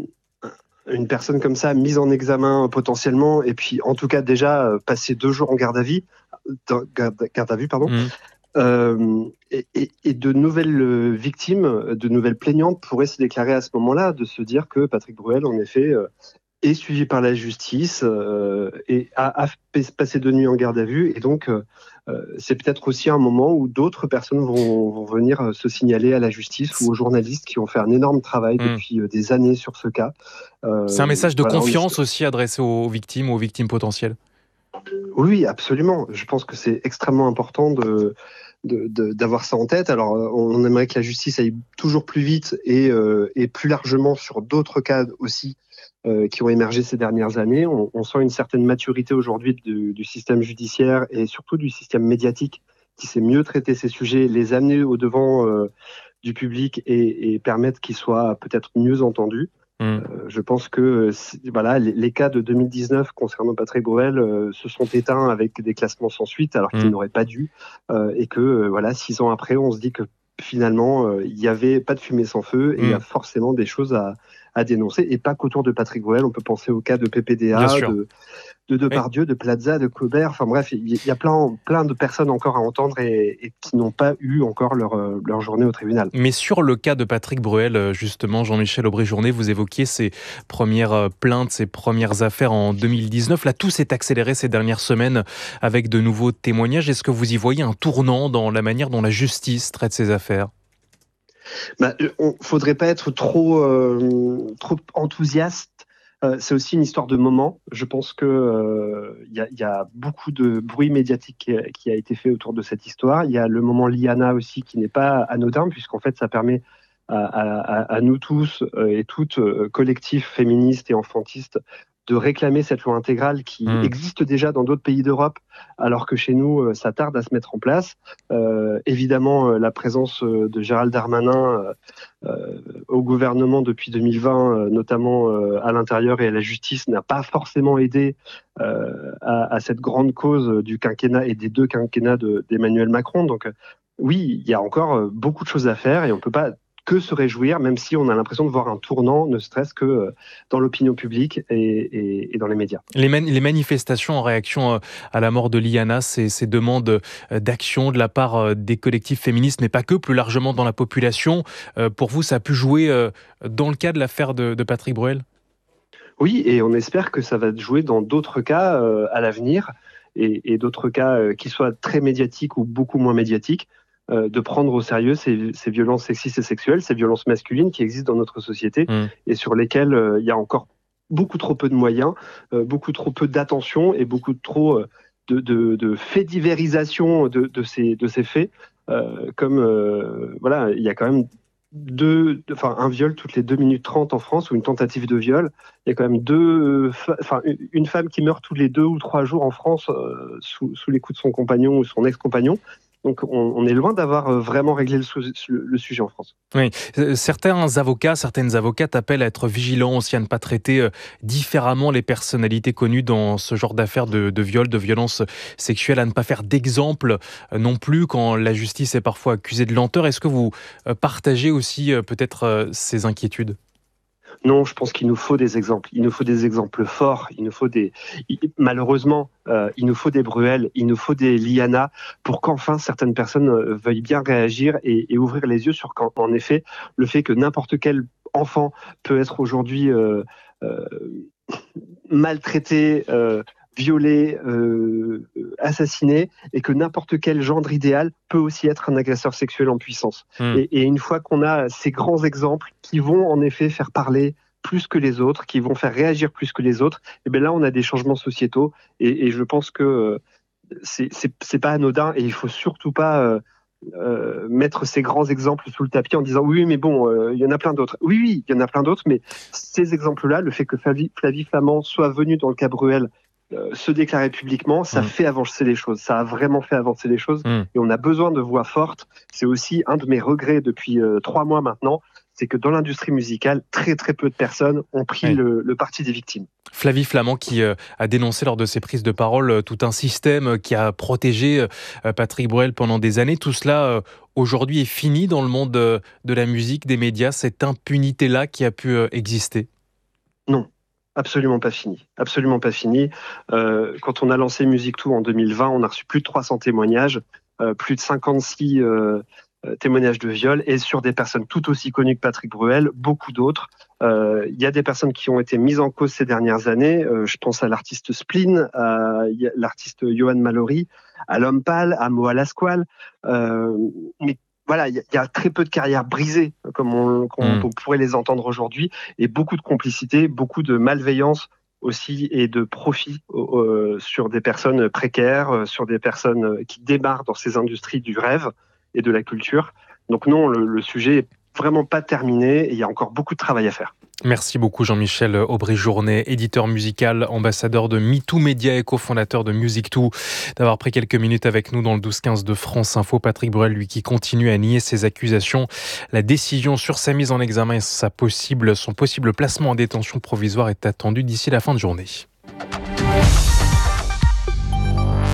une personne comme ça mise en examen potentiellement, et puis en tout cas déjà passer deux jours en garde à vue, garde, garde à vue, pardon. Mmh. Euh, et, et, et de nouvelles victimes, de nouvelles plaignantes pourraient se déclarer à ce moment-là, de se dire que Patrick Bruel, en effet, euh, est suivi par la justice euh, et a, a passé deux nuits en garde à vue. Et donc, euh, c'est peut-être aussi un moment où d'autres personnes vont, vont venir se signaler à la justice ou aux journalistes qui ont fait un énorme travail mmh. depuis des années sur ce cas. Euh, c'est un message de voilà, confiance est... aussi adressé aux victimes ou aux victimes potentielles. Oui, absolument. Je pense que c'est extrêmement important de, de, de, d'avoir ça en tête. Alors, on aimerait que la justice aille toujours plus vite et, euh, et plus largement sur d'autres cas aussi euh, qui ont émergé ces dernières années. On, on sent une certaine maturité aujourd'hui du, du système judiciaire et surtout du système médiatique qui sait mieux traiter ces sujets, les amener au devant euh, du public et, et permettre qu'ils soient peut-être mieux entendus. Mmh. Euh, je pense que voilà, les, les cas de deux mille dix-neuf concernant Patrick Bruel euh, se sont éteints avec des classements sans suite alors qu'ils mmh. n'auraient pas dû euh, et que euh, voilà, six ans après on se dit que finalement euh, il n'y avait pas de fumée sans feu et il mmh. y a forcément des choses à, à dénoncer, et pas qu'autour de Patrick Bruel. On peut penser au cas de P P D A, de, de Depardieu, de Plaza, de Colbert. Enfin bref, il y a plein, plein de personnes encore à entendre et, et qui n'ont pas eu encore leur, leur journée au tribunal. Mais sur le cas de Patrick Bruel, justement, Jean-Michel Aubry-Journet, vous évoquiez ses premières plaintes, ses premières affaires en deux mille dix-neuf. Là, tout s'est accéléré ces dernières semaines avec de nouveaux témoignages. Est-ce que vous y voyez un tournant dans la manière dont la justice traite ces affaires ? Bah, on faudrait pas être trop, euh, trop enthousiaste. Euh, c'est aussi une histoire de moment. Je pense que euh, y a, y a beaucoup de bruit médiatique qui a, qui a été fait autour de cette histoire. Il y a le moment Liana aussi qui n'est pas anodin, puisqu'en fait ça permet à, à, à nous tous euh, et toutes, euh, collectifs féministes et enfantistes, de réclamer cette loi intégrale qui mmh. existe déjà dans d'autres pays d'Europe, alors que chez nous, ça tarde à se mettre en place. Euh, évidemment, la présence de Gérald Darmanin euh, au gouvernement depuis deux mille vingt, notamment euh, à l'intérieur et à la justice, n'a pas forcément aidé euh, à, à cette grande cause du quinquennat et des deux quinquennats de, d'Emmanuel Macron. Donc oui, il y a encore beaucoup de choses à faire et on ne peut pas que se réjouir, même si on a l'impression de voir un tournant, ne serait-ce que dans l'opinion publique et, et, et dans les médias. Les, man- les manifestations en réaction à la mort de Liana, ces, ces demandes d'action de la part des collectifs féministes, mais pas que, plus largement dans la population, pour vous, ça a pu jouer dans le cas de l'affaire de, de Patrick Bruel ? Oui, et on espère que ça va jouer dans d'autres cas euh, à l'avenir, et, et d'autres cas euh, qui soient très médiatiques ou beaucoup moins médiatiques, Euh, de prendre au sérieux ces, ces violences sexistes et sexuelles, ces violences masculines qui existent dans notre société mmh. et sur lesquelles euh, il y a encore beaucoup trop peu de moyens, euh, beaucoup trop peu d'attention et beaucoup trop euh, de, de, de fait divérisation de, de, ces, de ces faits. Euh, comme, euh, voilà, il y a quand même deux, enfin, un viol toutes les deux minutes trente en France, ou une tentative de viol. Il y a quand même deux, enfin, une femme qui meurt tous les deux ou trois jours en France euh, sous, sous les coups de son compagnon ou son ex-compagnon. Donc on, on est loin d'avoir vraiment réglé le, sou- le sujet en France. Oui, certains avocats, certaines avocates appellent à être vigilants aussi, à ne pas traiter différemment les personnalités connues dans ce genre d'affaires de, de viol, de violence sexuelle, à ne pas faire d'exemple non plus quand la justice est parfois accusée de lenteur. Est-ce que vous partagez aussi peut-être ces inquiétudes ? Non, je pense qu'il nous faut des exemples. Il nous faut des exemples forts. Il nous faut des, malheureusement, euh, il nous faut des Bruel, il nous faut des Liana pour qu'enfin certaines personnes veuillent bien réagir et, et ouvrir les yeux sur qu'en en effet, le fait que n'importe quel enfant peut être aujourd'hui euh, euh, maltraité, euh, violé, euh, assassiné, et que n'importe quel gendre idéal peut aussi être un agresseur sexuel en puissance. Mmh. Et, et une fois qu'on a ces grands exemples qui vont en effet faire parler plus que les autres, qui vont faire réagir plus que les autres, et bien là on a des changements sociétaux, et, et je pense que euh, c'est, c'est, c'est pas anodin, et il faut surtout pas euh, euh, mettre ces grands exemples sous le tapis en disant oui mais bon, il euh, y en a plein d'autres. Oui oui, il y en a plein d'autres, mais ces exemples-là, le fait que Flavie, Flavie Flament soit venue dans le cas Bruel se déclarer publiquement, ça mmh. fait avancer les choses. Ça a vraiment fait avancer les choses. Mmh. Et on a besoin de voix fortes. C'est aussi un de mes regrets depuis euh, trois mois maintenant, c'est que dans l'industrie musicale, très très peu de personnes ont pris oui. le, le parti des victimes. Flavie Flament qui euh, a dénoncé lors de ses prises de parole euh, tout un système qui a protégé euh, Patrick Bruel pendant des années. Tout cela euh, aujourd'hui est fini dans le monde euh, de la musique, des médias, cette impunité-là qui a pu euh, exister. Non. Absolument pas fini, absolument pas fini. Euh, quand on a lancé Musique Tout en deux mille vingt, on a reçu plus de trois cents témoignages, euh, plus de cinquante-six euh, témoignages de viol, et sur des personnes tout aussi connues que Patrick Bruel, beaucoup d'autres. Il euh, y a des personnes qui ont été mises en cause ces dernières années. Euh, je pense à l'artiste Spleen, à l'artiste Johan Mallory, à L'Homme Pâle, à Moa Lasquale. Euh, mais Voilà, il y, y a très peu de carrières brisées, comme on, comme mmh. on pourrait les entendre aujourd'hui, et beaucoup de complicité, beaucoup de malveillance aussi, et de profit euh, sur des personnes précaires, euh, sur des personnes qui démarrent dans ces industries du rêve et de la culture. Donc non, le, le sujet est vraiment pas terminé, et il y a encore beaucoup de travail à faire. Merci beaucoup Jean-Michel Aubry-Journet, éditeur musical, ambassadeur de MeToo Média et cofondateur de Musique Tout, d'avoir pris quelques minutes avec nous dans le douze quinze de France Info. Patrick Bruel, lui, qui continue à nier ses accusations. La décision sur sa mise en examen et sa possible, son possible placement en détention provisoire est attendue d'ici la fin de journée.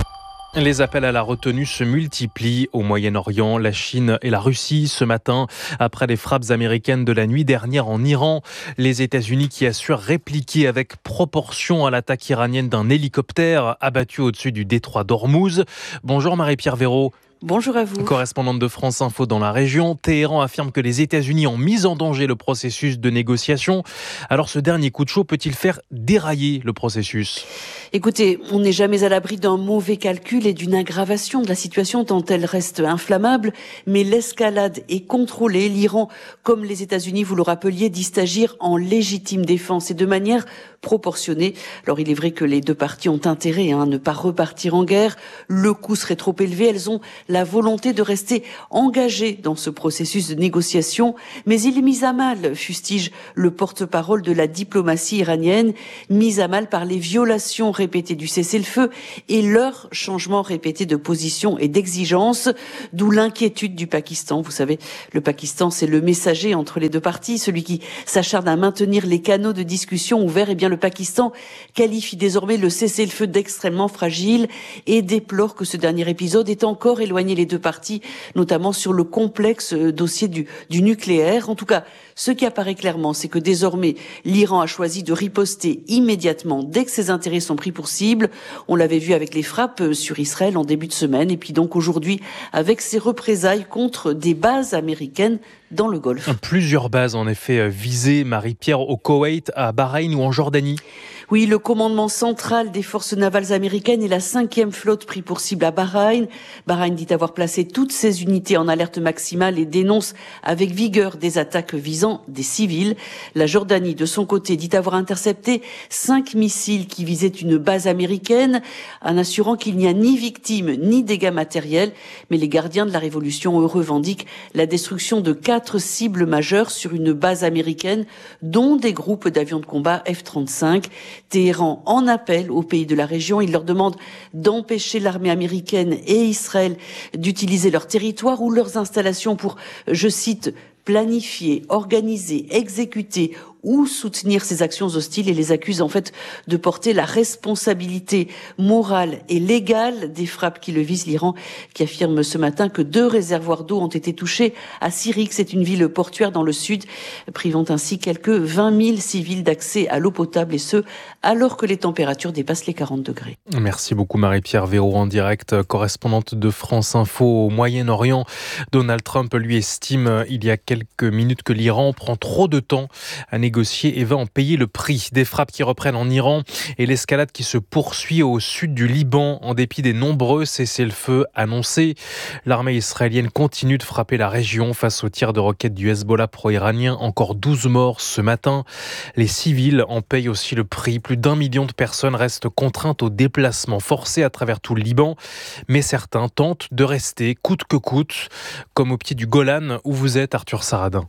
Les appels à la retenue se multiplient au Moyen-Orient, la Chine et la Russie ce matin, après les frappes américaines de la nuit dernière en Iran. Les États-Unis qui assurent répliquer avec proportion à l'attaque iranienne d'un hélicoptère abattu au-dessus du détroit d'Ormuz. Bonjour Marie-Pierre Véraud. Bonjour à vous. Correspondante de France Info dans la région, Téhéran affirme que les États-Unis ont mis en danger le processus de négociation. Alors ce dernier coup de chaud peut-il faire dérailler le processus ? Écoutez, on n'est jamais à l'abri d'un mauvais calcul et d'une aggravation de la situation tant elle reste inflammable, mais l'escalade est contrôlée. L'Iran, comme les États-Unis, vous le rappeliez, disent agir en légitime défense et de manière proportionnée. Alors il est vrai que les deux parties ont intérêt à ne pas repartir en guerre. Le coût serait trop élevé. Elles ont la volonté de rester engagées dans ce processus de négociation, mais il est mis à mal, fustige le porte-parole de la diplomatie iranienne, mis à mal par les violations répétées du cessez-le-feu et leur changement répété de position et d'exigence, d'où l'inquiétude du Pakistan. Vous savez, le Pakistan, c'est le messager entre les deux parties, celui qui s'acharne à maintenir les canaux de discussion ouverts. Eh bien, le Pakistan qualifie désormais le cessez-le-feu d'extrêmement fragile et déplore que ce dernier épisode est encore éloigné les deux parties, notamment sur le complexe dossier du, du nucléaire. En tout cas, ce qui apparaît clairement, c'est que désormais, l'Iran a choisi de riposter immédiatement dès que ses intérêts sont pris pour cible. On l'avait vu avec les frappes sur Israël en début de semaine, et puis donc aujourd'hui avec ses représailles contre des bases américaines dans le Golfe. Plusieurs bases en effet visées, Marie-Pierre, au Koweït, à Bahreïn ou en Jordanie. Oui, le commandement central des forces navales américaines et la cinquième flotte pris pour cible à Bahreïn. Bahreïn dit avoir placé toutes ses unités en alerte maximale et dénonce avec vigueur des attaques visant des civils. La Jordanie, de son côté, dit avoir intercepté cinq missiles qui visaient une base américaine, en assurant qu'il n'y a ni victimes ni dégâts matériels. Mais les gardiens de la révolution, eux, revendiquent la destruction de quatre cibles majeures sur une base américaine, dont des groupes d'avions de combat F trente-cinq. Téhéran en appelle aux pays de la région. Il leur demande d'empêcher l'armée américaine et Israël d'utiliser leur territoire ou leurs installations pour, je cite, planifier, organiser, exécuter ou soutenir ces actions hostiles et les accuse en fait de porter la responsabilité morale et légale des frappes qui le visent. L'Iran qui affirme ce matin que deux réservoirs d'eau ont été touchés à Sirik, c'est une ville portuaire dans le sud, privant ainsi quelques vingt mille civils d'accès à l'eau potable et ce, alors que les températures dépassent les quarante degrés. Merci beaucoup Marie-Pierre Véraud en direct, correspondante de France Info au Moyen-Orient. Donald Trump lui estime il y a quelques minutes que l'Iran prend trop de temps à négocier et va en payer le prix. Des frappes qui reprennent en Iran et l'escalade qui se poursuit au sud du Liban en dépit des nombreux cessez-le-feu annoncés. L'armée israélienne continue de frapper la région face aux tirs de roquettes du Hezbollah pro-iranien. Encore douze morts ce matin. Les civils en payent aussi le prix. Plus d'un million de personnes restent contraintes au déplacement forcé à travers tout le Liban. Mais certains tentent de rester coûte que coûte, comme au pied du Golan où vous êtes, Arthur Saradin.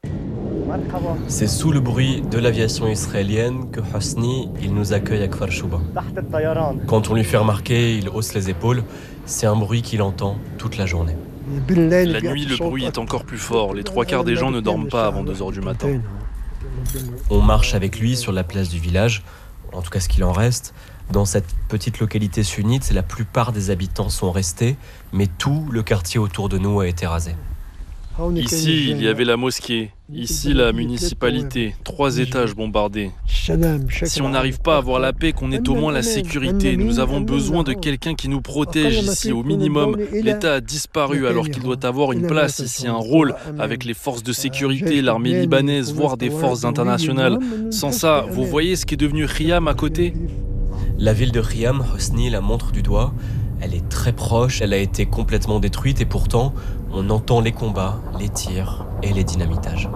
C'est sous le bruit de l'aviation israélienne que Hosni, il nous accueille à Kfar Shouba. Quand on lui fait remarquer, il hausse les épaules. C'est un bruit qu'il entend toute la journée. La nuit, le bruit est encore plus fort. Les trois quarts des gens ne dorment pas avant deux heures du matin. On marche avec lui sur la place du village, en tout cas ce qu'il en reste. Dans cette petite localité sunnite, la plupart des habitants sont restés, mais tout le quartier autour de nous a été rasé. Ici, il y avait la mosquée. Ici, la municipalité. Trois étages bombardés. Si on n'arrive pas à avoir la paix, qu'on ait au moins la sécurité. Nous avons besoin de quelqu'un qui nous protège ici, au minimum. L'État a disparu alors qu'il doit avoir une place ici, un rôle avec les forces de sécurité, l'armée libanaise, voire des forces internationales. Sans ça, vous voyez ce qui est devenu Khiam à côté ? La ville de Khiam, Hosni la montre du doigt. Elle est très proche, elle a été complètement détruite et pourtant, on entend les combats, les tirs et les dynamitages.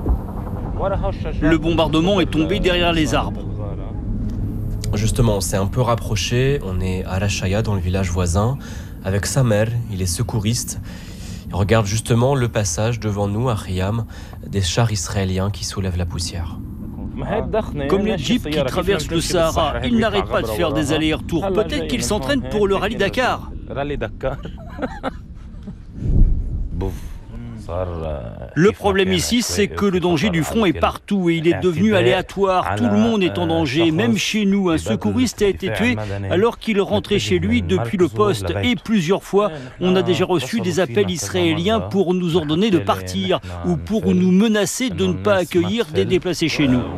Le bombardement est tombé derrière les arbres. Justement, on s'est un peu rapproché, on est à Rachaya dans le village voisin, avec sa mère, il est secouriste. Il regarde justement le passage devant nous à Khiam, des chars israéliens qui soulèvent la poussière. Comme les jeeps qui traversent le Sahara, ils n'arrêtent pas de faire des allers-retours. Peut-être qu'ils s'entraînent pour le rallye Dakar. Le problème ici, c'est que le danger du front est partout et il est devenu aléatoire. Tout le monde est en danger, même chez nous. Un secouriste a été tué alors qu'il rentrait chez lui depuis le poste. Et plusieurs fois, on a déjà reçu des appels israéliens pour nous ordonner de partir ou pour nous menacer de ne pas accueillir des déplacés chez nous.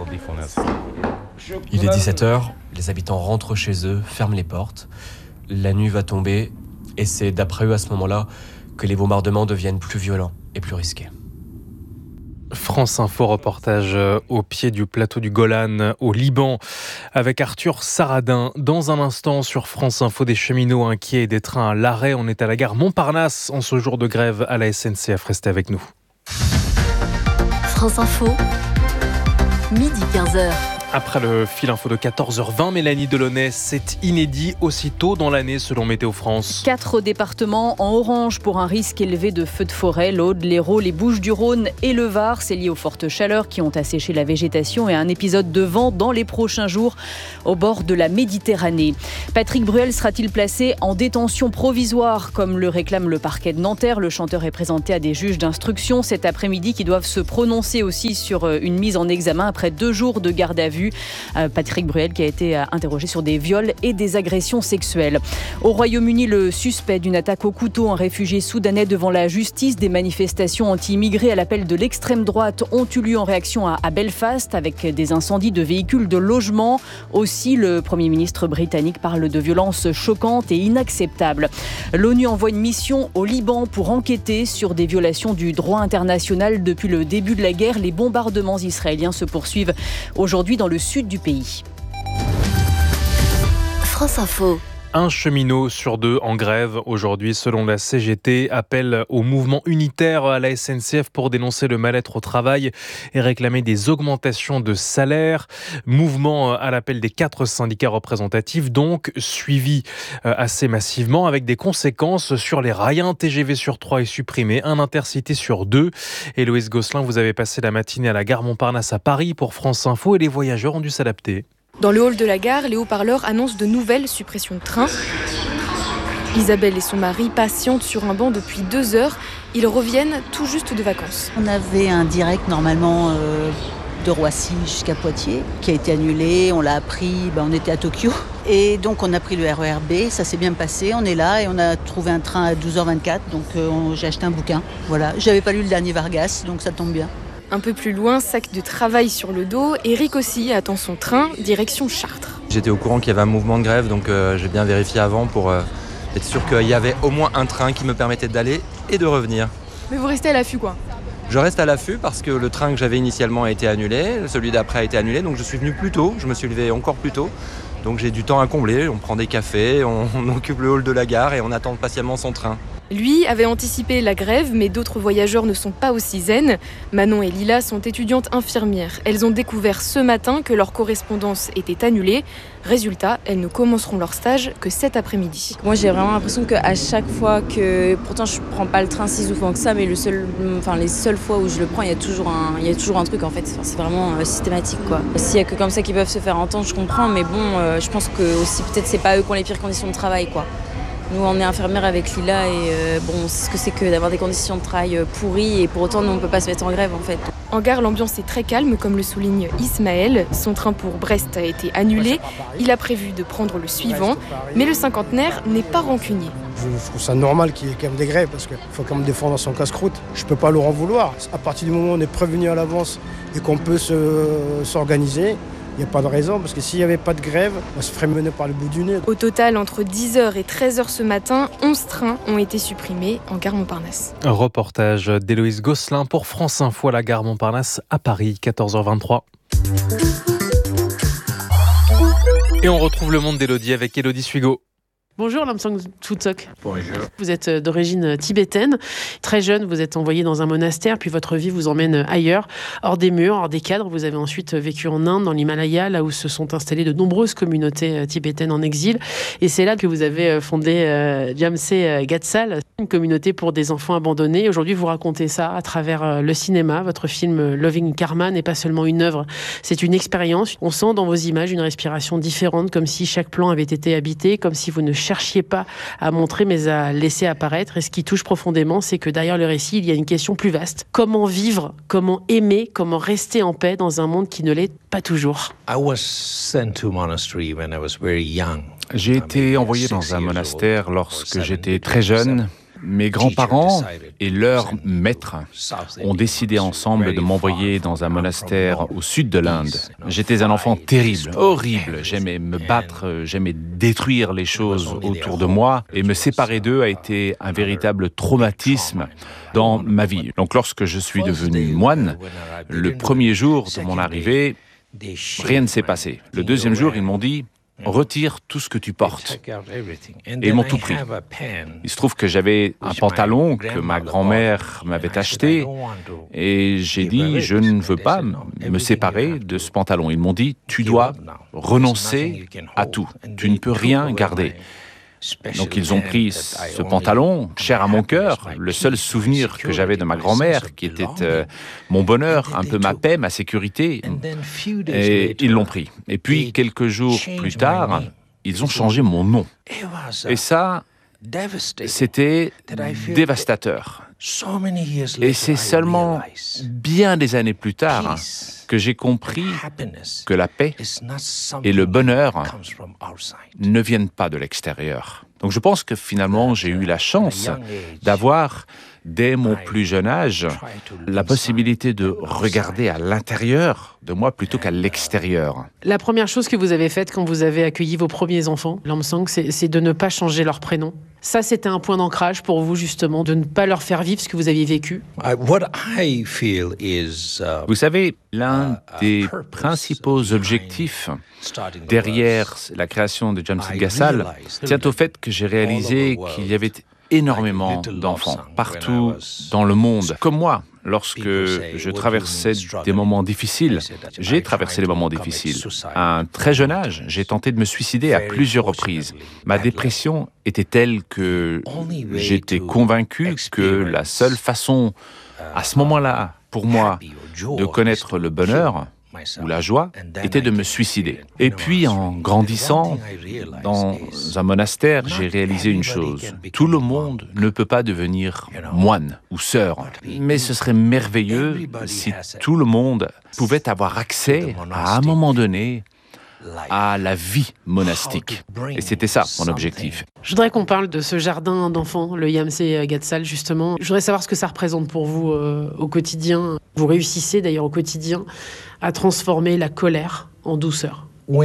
Il est dix-sept heures, les habitants rentrent chez eux, ferment les portes. La nuit va tomber et c'est d'après eux à ce moment-là que les bombardements deviennent plus violents et plus risqués. France Info, reportage au pied du plateau du Golan au Liban avec Arthur Saradin. Dans un instant sur France Info, des cheminots inquiets et des trains à l'arrêt. On est à la gare Montparnasse en ce jour de grève à la S N C F. Restez avec nous. France Info, midi quinze heures. Après le fil info de quatorze heures vingt, Mélanie Delaunay, c'est inédit aussitôt dans l'année selon Météo France. Quatre départements en orange pour un risque élevé de feux de forêt, l'Aude, l'Hérault, les Bouches-du-Rhône et le Var. C'est lié aux fortes chaleurs qui ont asséché la végétation et un épisode de vent dans les prochains jours au bord de la Méditerranée. Patrick Bruel sera-t-il placé en détention provisoire comme le réclame le parquet de Nanterre? Le chanteur est présenté à des juges d'instruction cet après-midi qui doivent se prononcer aussi sur une mise en examen après deux jours de garde à vue. Patrick Bruel qui a été interrogé sur des viols et des agressions sexuelles. Au Royaume-Uni, le suspect d'une attaque au couteau, un réfugié soudanais devant la justice. Des manifestations anti-immigrés à l'appel de l'extrême droite ont eu lieu en réaction à, à Belfast avec des incendies de véhicules de logement. Aussi, le Premier ministre britannique parle de violences choquantes et inacceptables. L'ONU envoie une mission au Liban pour enquêter sur des violations du droit international. Depuis le début de la guerre, les bombardements israéliens se poursuivent aujourd'hui dans le sud du pays. France Info. Un cheminot sur deux en grève aujourd'hui, selon la C G T, appelle au mouvement unitaire à la S N C F pour dénoncer le mal-être au travail et réclamer des augmentations de salaire. Mouvement à l'appel des quatre syndicats représentatifs, donc suivi assez massivement avec des conséquences sur les rails. Un T G V sur trois est supprimé, un Intercité sur deux. Héloïse Gosselin, vous avez passé la matinée à la gare Montparnasse à Paris pour France Info et les voyageurs ont dû s'adapter. Dans le hall de la gare, les haut-parleurs annoncent de nouvelles suppressions de trains. Isabelle et son mari patientent sur un banc depuis deux heures. Ils reviennent tout juste de vacances. On avait un direct normalement euh, de Roissy jusqu'à Poitiers qui a été annulé. On l'a appris, ben, on était à Tokyo. Et donc on a pris le R E R B, ça s'est bien passé. On est là et on a trouvé un train à douze heures vingt-quatre. Donc euh, on, j'ai acheté un bouquin. Voilà. J'avais pas lu le dernier Vargas, donc ça tombe bien. Un peu plus loin, sac de travail sur le dos, Eric aussi attend son train, direction Chartres. J'étais au courant qu'il y avait un mouvement de grève, donc euh, j'ai bien vérifié avant pour euh, être sûr qu'il y avait au moins un train qui me permettait d'aller et de revenir. Mais vous restez à l'affût quoi? Je reste à l'affût parce que le train que j'avais initialement a été annulé, celui d'après a été annulé, donc je suis venu plus tôt, je me suis levé encore plus tôt. Donc j'ai du temps à combler, on prend des cafés, on, on occupe le hall de la gare et on attend patiemment son train. Lui avait anticipé la grève, mais d'autres voyageurs ne sont pas aussi zen. Manon et Lila sont étudiantes infirmières. Elles ont découvert ce matin que leur correspondance était annulée. Résultat, elles ne commenceront leur stage que cet après-midi. Moi, j'ai vraiment l'impression qu'à chaque fois que... Pourtant, je prends pas le train si souvent que ça, mais le seul, enfin, les seules fois où je le prends, il y a toujours un, il y a toujours un truc, en fait. Enfin, c'est vraiment euh, systématique, quoi. S'il y a que comme ça qu'ils peuvent se faire entendre, je comprends, mais bon, euh, je pense que aussi, peut-être, c'est pas eux qui ont les pires conditions de travail, quoi. Nous, on est infirmières avec Lila et euh, bon, c'est ce que c'est que d'avoir des conditions de travail pourries et pour autant, nous, on ne peut pas se mettre en grève en fait. En gare, l'ambiance est très calme, comme le souligne Ismaël. Son train pour Brest a été annulé. Il a prévu de prendre le suivant, mais le cinquantenaire n'est pas rancunier. Je trouve ça normal qu'il y ait quand même des grèves parce qu'il faut quand même défendre son casse-croûte. Je ne peux pas leur en vouloir. À partir du moment où on est prévenu à l'avance et qu'on peut se, s'organiser, il n'y a pas de raison, parce que s'il n'y avait pas de grève, on se ferait mener par le bout du nez. Au total, entre dix heures et treize heures ce matin, onze trains ont été supprimés en gare Montparnasse. Un reportage d'Héloïse Gosselin pour France Info à la gare Montparnasse à Paris, quatorze heures vingt-trois. Et on retrouve le monde d'Élodie avec Élodie Suigo. Bonjour Lamsang Tsutsok. Bonjour. Vous êtes d'origine tibétaine. Très jeune, vous êtes envoyé dans un monastère, puis votre vie vous emmène ailleurs, hors des murs, hors des cadres. Vous avez ensuite vécu en Inde, dans l'Himalaya, là où se sont installées de nombreuses communautés tibétaines en exil. Et c'est là que vous avez fondé euh, Jamse Gatsal, une communauté pour des enfants abandonnés. Aujourd'hui, vous racontez ça à travers le cinéma. Votre film Loving Karma n'est pas seulement une œuvre, c'est une expérience. On sent dans vos images une respiration différente, comme si chaque plan avait été habité, comme si vous ne cherchiez pas à montrer, mais à laisser apparaître. Et ce qui touche profondément, c'est que derrière le récit, il y a une question plus vaste. Comment vivre, comment aimer, comment rester en paix dans un monde qui ne l'est pas toujours? J'ai été envoyé dans un monastère lorsque j'étais très jeune. Mes grands-parents et leurs maîtres ont décidé ensemble de m'envoyer dans un monastère au sud de l'Inde. J'étais un enfant terrible, horrible. J'aimais me battre, j'aimais détruire les choses autour de moi. Et me séparer d'eux a été un véritable traumatisme dans ma vie. Donc lorsque je suis devenu moine, le premier jour de mon arrivée, rien ne s'est passé. Le deuxième jour, ils m'ont dit: retire tout ce que tu portes. Et ils m'ont tout pris. Il se trouve que j'avais un pantalon que ma grand-mère m'avait acheté et j'ai dit: je ne veux pas me séparer de ce pantalon. Ils m'ont dit: tu dois renoncer à tout. Tu ne peux rien garder. Donc ils ont pris ce pantalon, cher à mon cœur, le seul souvenir que j'avais de ma grand-mère, qui était euh, mon bonheur, un peu ma paix, ma sécurité, et ils l'ont pris. Et puis quelques jours plus tard, ils ont changé mon nom. Et ça, c'était dévastateur. Et c'est seulement bien des années plus tard que j'ai compris que la paix et le bonheur ne viennent pas de l'extérieur. Donc je pense que finalement j'ai eu la chance d'avoir, dès mon plus jeune âge, la possibilité de regarder à l'intérieur de moi plutôt qu'à l'extérieur. La première chose que vous avez faite quand vous avez accueilli vos premiers enfants, Lomsang, c'est, c'est de ne pas changer leur prénom. Ça, c'était un point d'ancrage pour vous, justement, de ne pas leur faire vivre ce que vous aviez vécu. Vous savez, l'un des principaux objectifs derrière la création de Jamsid Ghazal tient au fait que j'ai réalisé qu'il y avait énormément d'enfants partout dans le monde, comme moi. Lorsque je traversais des moments difficiles, j'ai traversé des moments difficiles. À un très jeune âge, j'ai tenté de me suicider à plusieurs reprises. Ma dépression était telle que j'étais convaincu que la seule façon, à ce moment-là, pour moi, de connaître le bonheur ou la joie, était de me suicider. Et puis, en grandissant, dans un monastère, j'ai réalisé une chose. Tout le monde ne peut pas devenir moine ou sœur. Mais ce serait merveilleux si tout le monde pouvait avoir accès, à un moment donné, à la vie monastique. Et c'était ça, mon objectif. Je voudrais qu'on parle de ce jardin d'enfants, le Jamsid Ghazal, justement. Je voudrais savoir ce que ça représente pour vous euh, au quotidien. Vous réussissez d'ailleurs au quotidien à transformer la colère en douceur.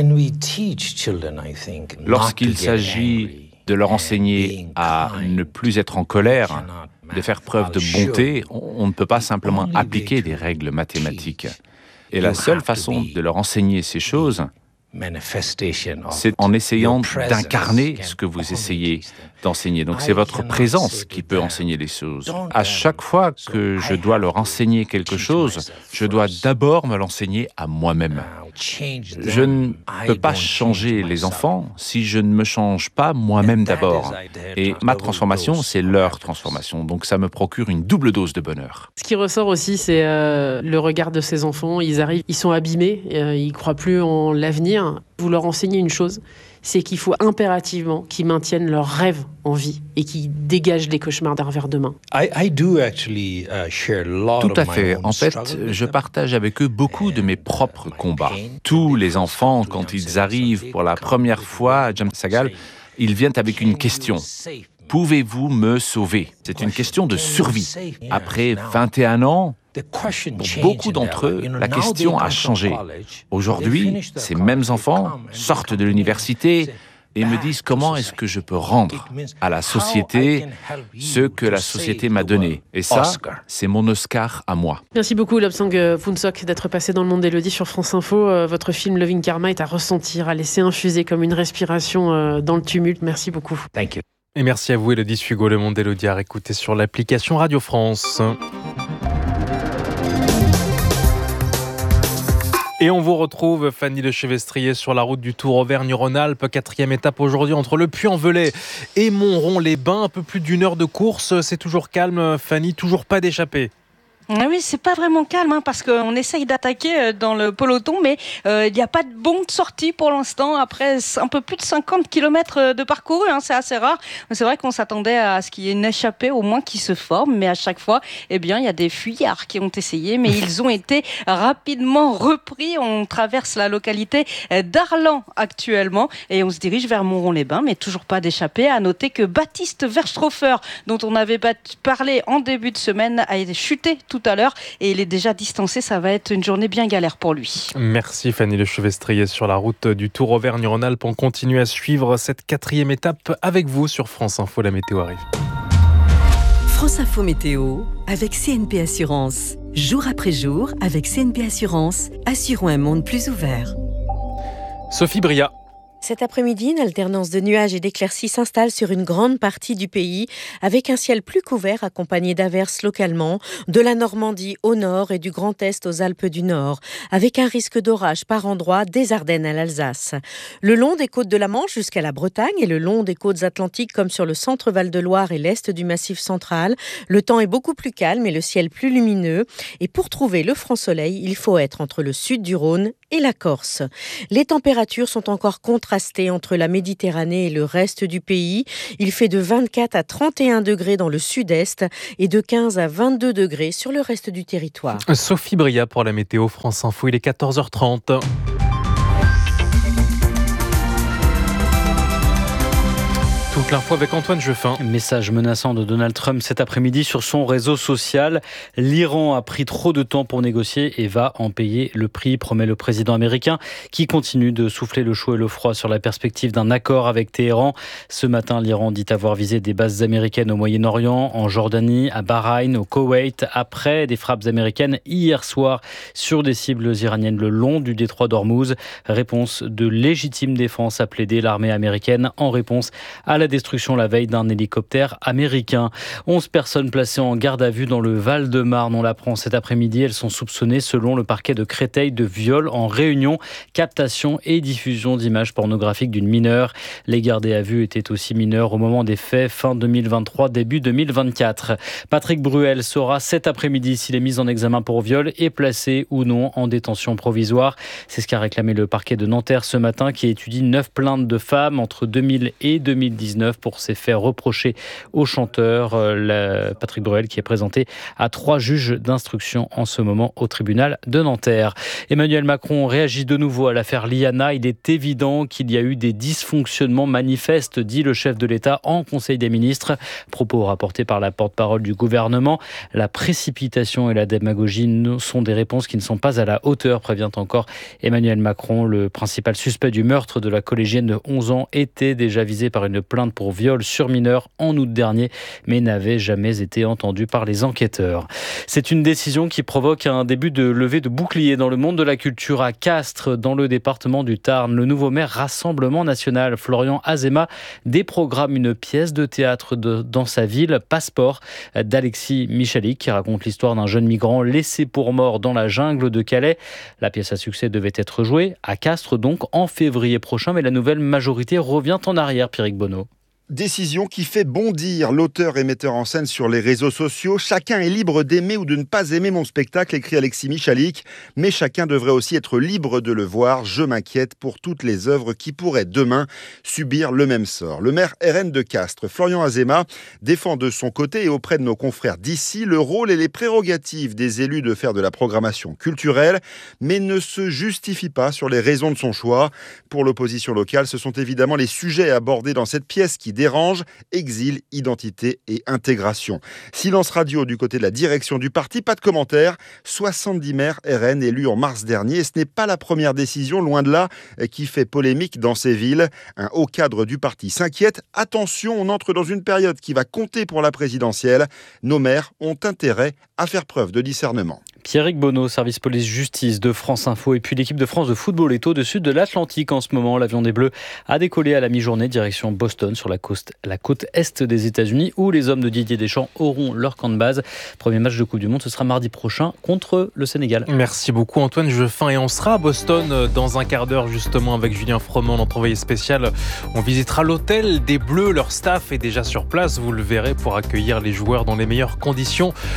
Lorsqu'il s'agit de leur enseigner à ne plus être en colère, de faire preuve de bonté, on ne peut pas simplement appliquer des règles mathématiques. Et la seule façon de leur enseigner ces choses, c'est en essayant d'incarner ce que vous essayez d'enseigner. Donc c'est votre présence qui peut enseigner les choses. À chaque fois que je dois leur enseigner quelque chose, je dois d'abord me l'enseigner à moi-même. Je ne peux pas changer les enfants si je ne me change pas moi-même d'abord. Et ma transformation, c'est leur transformation. Donc ça me procure une double dose de bonheur. Ce qui ressort aussi, c'est euh, le regard de ces enfants. Ils arrivent, ils sont abîmés, euh, ils ne croient plus en l'avenir. Vous leur enseignez une chose, c'est qu'il faut impérativement qu'ils maintiennent leurs rêves en vie et qu'ils dégagent les cauchemars d'un revers de main. Tout à fait. En fait, je partage avec eux beaucoup de mes propres combats. Tous les enfants, quand ils arrivent pour la première fois à Jamsid Ghazal, ils viennent avec une question. Pouvez-vous me sauver? C'est une question de survie. Après vingt et un ans, pour beaucoup d'entre eux, la question a changé. Aujourd'hui, ces mêmes enfants sortent de l'université et me disent comment est-ce que je peux rendre à la société ce que la société m'a donné. Et ça, c'est mon Oscar à moi. Merci beaucoup Lomsang Phoonsok d'être passé dans le monde d'Élodie sur France Info. Votre film Loving Karma est à ressentir, à laisser infuser comme une respiration dans le tumulte. Merci beaucoup. Thank you. Et merci à vous Élodie Sugo, le monde d'Élodie à réécouter sur l'application Radio France. Et on vous retrouve, Fanny de Chevestrier, sur la route du Tour Auvergne-Rhône-Alpes. Quatrième étape aujourd'hui entre le Puy-en-Velay et Montrond-les-Bains. Un peu plus d'une heure de course. C'est toujours calme, Fanny, toujours pas d'échappée. Ah oui, c'est pas vraiment calme hein, parce qu'on essaye d'attaquer dans le peloton, mais euh, il n'y a pas de bon de sortie pour l'instant. Après un peu plus de cinquante kilomètres de parcouru, hein, c'est assez rare. C'est vrai qu'on s'attendait à ce qu'il y ait une échappée au moins qui se forme, mais à chaque fois, eh bien, il y a des fuyards qui ont essayé, mais ils ont été rapidement repris. On traverse la localité d'Arlan actuellement et on se dirige vers Montron-les-Bains, mais toujours pas d'échappée. À noter que Baptiste Verstroffer, dont on avait parlé en début de semaine, a été chuté tout à l'heure et il est déjà distancé. Ça va être une journée bien galère pour lui. Merci Fanny Lechevestrier sur la route du Tour Auvergne-Rhône-Alpes. On continue à suivre cette quatrième étape avec vous sur France Info. La météo arrive. France Info Météo avec C N P Assurance. Jour après jour, avec C N P Assurance, assurons un monde plus ouvert. Sophie Bria. Cet après-midi, une alternance de nuages et d'éclaircies s'installe sur une grande partie du pays, avec un ciel plus couvert accompagné d'averses localement, de la Normandie au nord et du Grand Est aux Alpes du Nord, avec un risque d'orage par endroits des Ardennes à l'Alsace. Le long des côtes de la Manche jusqu'à la Bretagne et le long des côtes atlantiques comme sur le centre Val-de-Loire et l'est du Massif central, le temps est beaucoup plus calme et le ciel plus lumineux. Et pour trouver le franc soleil, il faut être entre le sud du Rhône et la Corse. Les températures sont encore contrastées entre la Méditerranée et le reste du pays. Il fait de vingt-quatre à trente et un degrés dans le sud-est et de quinze à vingt-deux degrés sur le reste du territoire. Sophie Bria pour la météo France Info, il est quatorze heures trente. Toute l'info avec Antoine Jeffin. Message menaçant de Donald Trump cet après-midi sur son réseau social. L'Iran a pris trop de temps pour négocier et va en payer le prix, promet le président américain, qui continue de souffler le chaud et le froid sur la perspective d'un accord avec Téhéran. Ce matin, l'Iran dit avoir visé des bases américaines au Moyen-Orient, en Jordanie, à Bahreïn, au Koweït, après des frappes américaines hier soir sur des cibles iraniennes le long du détroit d'Ormuz. Réponse de légitime défense a plaidé l'armée américaine en réponse à la destruction la veille d'un hélicoptère américain. onze personnes placées en garde à vue dans le Val-de-Marne. On l'apprend cet après-midi. Elles sont soupçonnées, selon le parquet de Créteil, de viol en réunion, captation et diffusion d'images pornographiques d'une mineure. Les gardés à vue étaient aussi mineurs au moment des faits, fin deux mille vingt-trois, début deux mille vingt-quatre. Patrick Bruel saura cet après-midi s'il est mis en examen pour viol et placé ou non en détention provisoire. C'est ce qu'a réclamé le parquet de Nanterre ce matin, qui étudie neuf plaintes de femmes entre deux mille et deux mille dix-neuf pour ces faits reprochés au chanteur. Patrick Bruel qui est présenté à trois juges d'instruction en ce moment au tribunal de Nanterre. Emmanuel Macron réagit de nouveau à l'affaire Liana. Il est évident qu'il y a eu des dysfonctionnements manifestes, dit le chef de l'État en Conseil des ministres. Propos rapportés par la porte-parole du gouvernement. La précipitation et la démagogie sont des réponses qui ne sont pas à la hauteur, prévient encore Emmanuel Macron. Le principal suspect du meurtre de la collégienne de onze ans était déjà visé par une plainte pour viol sur mineur en août dernier, mais n'avait jamais été entendu par les enquêteurs. C'est une décision qui provoque un début de levée de bouclier dans le monde de la culture à Castres, dans le département du Tarn. Le nouveau maire Rassemblement National, Florian Azéma, déprogramme une pièce de théâtre de, dans sa ville, Passeport, d'Alexis Michalik, qui raconte l'histoire d'un jeune migrant laissé pour mort dans la jungle de Calais. La pièce à succès devait être jouée à Castres, donc en février prochain, mais la nouvelle majorité revient en arrière, Pierrick Bonneau. Décision qui fait bondir l'auteur et metteur en scène sur les réseaux sociaux. Chacun est libre d'aimer ou de ne pas aimer mon spectacle, écrit Alexis Michalik. Mais chacun devrait aussi être libre de le voir. Je m'inquiète pour toutes les œuvres qui pourraient demain subir le même sort. Le maire R N de Castres, Florian Azéma, défend de son côté et auprès de nos confrères d'ici le rôle et les prérogatives des élus de faire de la programmation culturelle, mais ne se justifie pas sur les raisons de son choix. Pour l'opposition locale, ce sont évidemment les sujets abordés dans cette pièce qui dérange, exil, identité et intégration. Silence radio du côté de la direction du parti, pas de commentaire. soixante-dix maires R N élus en mars dernier. Et ce n'est pas la première décision, loin de là, qui fait polémique dans ces villes. Un haut cadre du parti s'inquiète. Attention, on entre dans une période qui va compter pour la présidentielle. Nos maires ont intérêt à faire preuve de discernement. Pierrick Bonneau, service police-justice de France Info. Et puis l'équipe de France de football est au-dessus de l'Atlantique en ce moment. L'avion des Bleus a décollé à la mi-journée direction Boston, sur la côte, la côte est des États-Unis, où les hommes de Didier Deschamps auront leur camp de base. Premier match de Coupe du Monde, ce sera mardi prochain contre le Sénégal. Merci beaucoup Antoine Jeffin. Et on sera à Boston dans un quart d'heure justement avec Julien Froment, notre envoyé spécial. On visitera l'hôtel des Bleus. Leur staff est déjà sur place, vous le verrez, pour accueillir les joueurs dans les meilleures conditions. Leur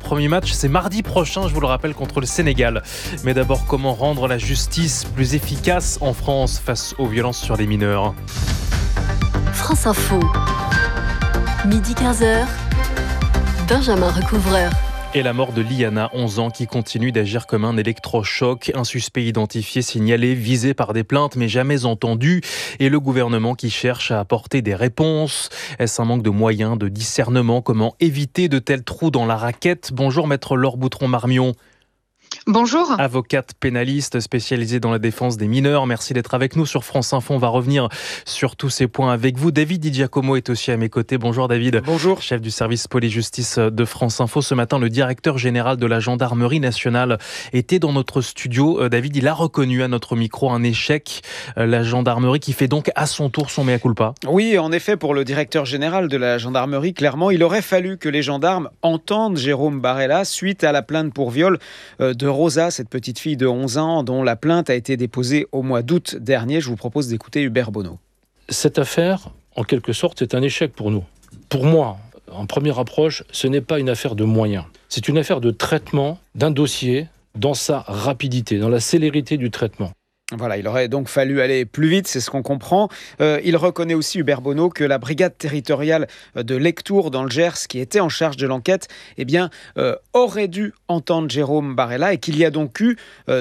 Premier match, c'est mardi prochain, je vous le rappelle, contre le Sénégal. Mais d'abord, comment rendre la justice plus efficace en France face aux violences sur les mineurs ? France Info. Midi quinze heures. Benjamin Recouvreur. Et la mort de Liana, onze ans, qui continue d'agir comme un électrochoc. Un suspect identifié, signalé, visé par des plaintes mais jamais entendu. Et le gouvernement qui cherche à apporter des réponses. Est-ce un manque de moyens, de discernement ? Comment éviter de tels trous dans la raquette ? Bonjour maître Laure Boutron-Marmion. Bonjour. Avocate pénaliste spécialisée dans la défense des mineurs. Merci d'être avec nous sur France Info. On va revenir sur tous ces points avec vous. David Di Giacomo est aussi à mes côtés. Bonjour David. Bonjour. Chef du service police-justice de France Info. Ce matin, le directeur général de la gendarmerie nationale était dans notre studio. David, il a reconnu à notre micro un échec. La gendarmerie qui fait donc à son tour son mea culpa. Oui, en effet, pour le directeur général de la gendarmerie, clairement, il aurait fallu que les gendarmes entendent Jérôme Barella suite à la plainte pour viol de Rosa, cette petite fille de onze ans dont la plainte a été déposée au mois d'août dernier. Je vous propose d'écouter Hubert Bonneau. Cette affaire, en quelque sorte, c'est un échec pour nous. Pour moi, en première approche, ce n'est pas une affaire de moyens. C'est une affaire de traitement d'un dossier dans sa rapidité, dans la célérité du traitement. Voilà, il aurait donc fallu aller plus vite, c'est ce qu'on comprend. Euh, il reconnaît aussi, Hubert Bonneau, que la brigade territoriale de Lectoure dans le Gers, qui était en charge de l'enquête, eh bien, euh, aurait dû entendre Jérôme Barella et qu'il y a donc eu euh,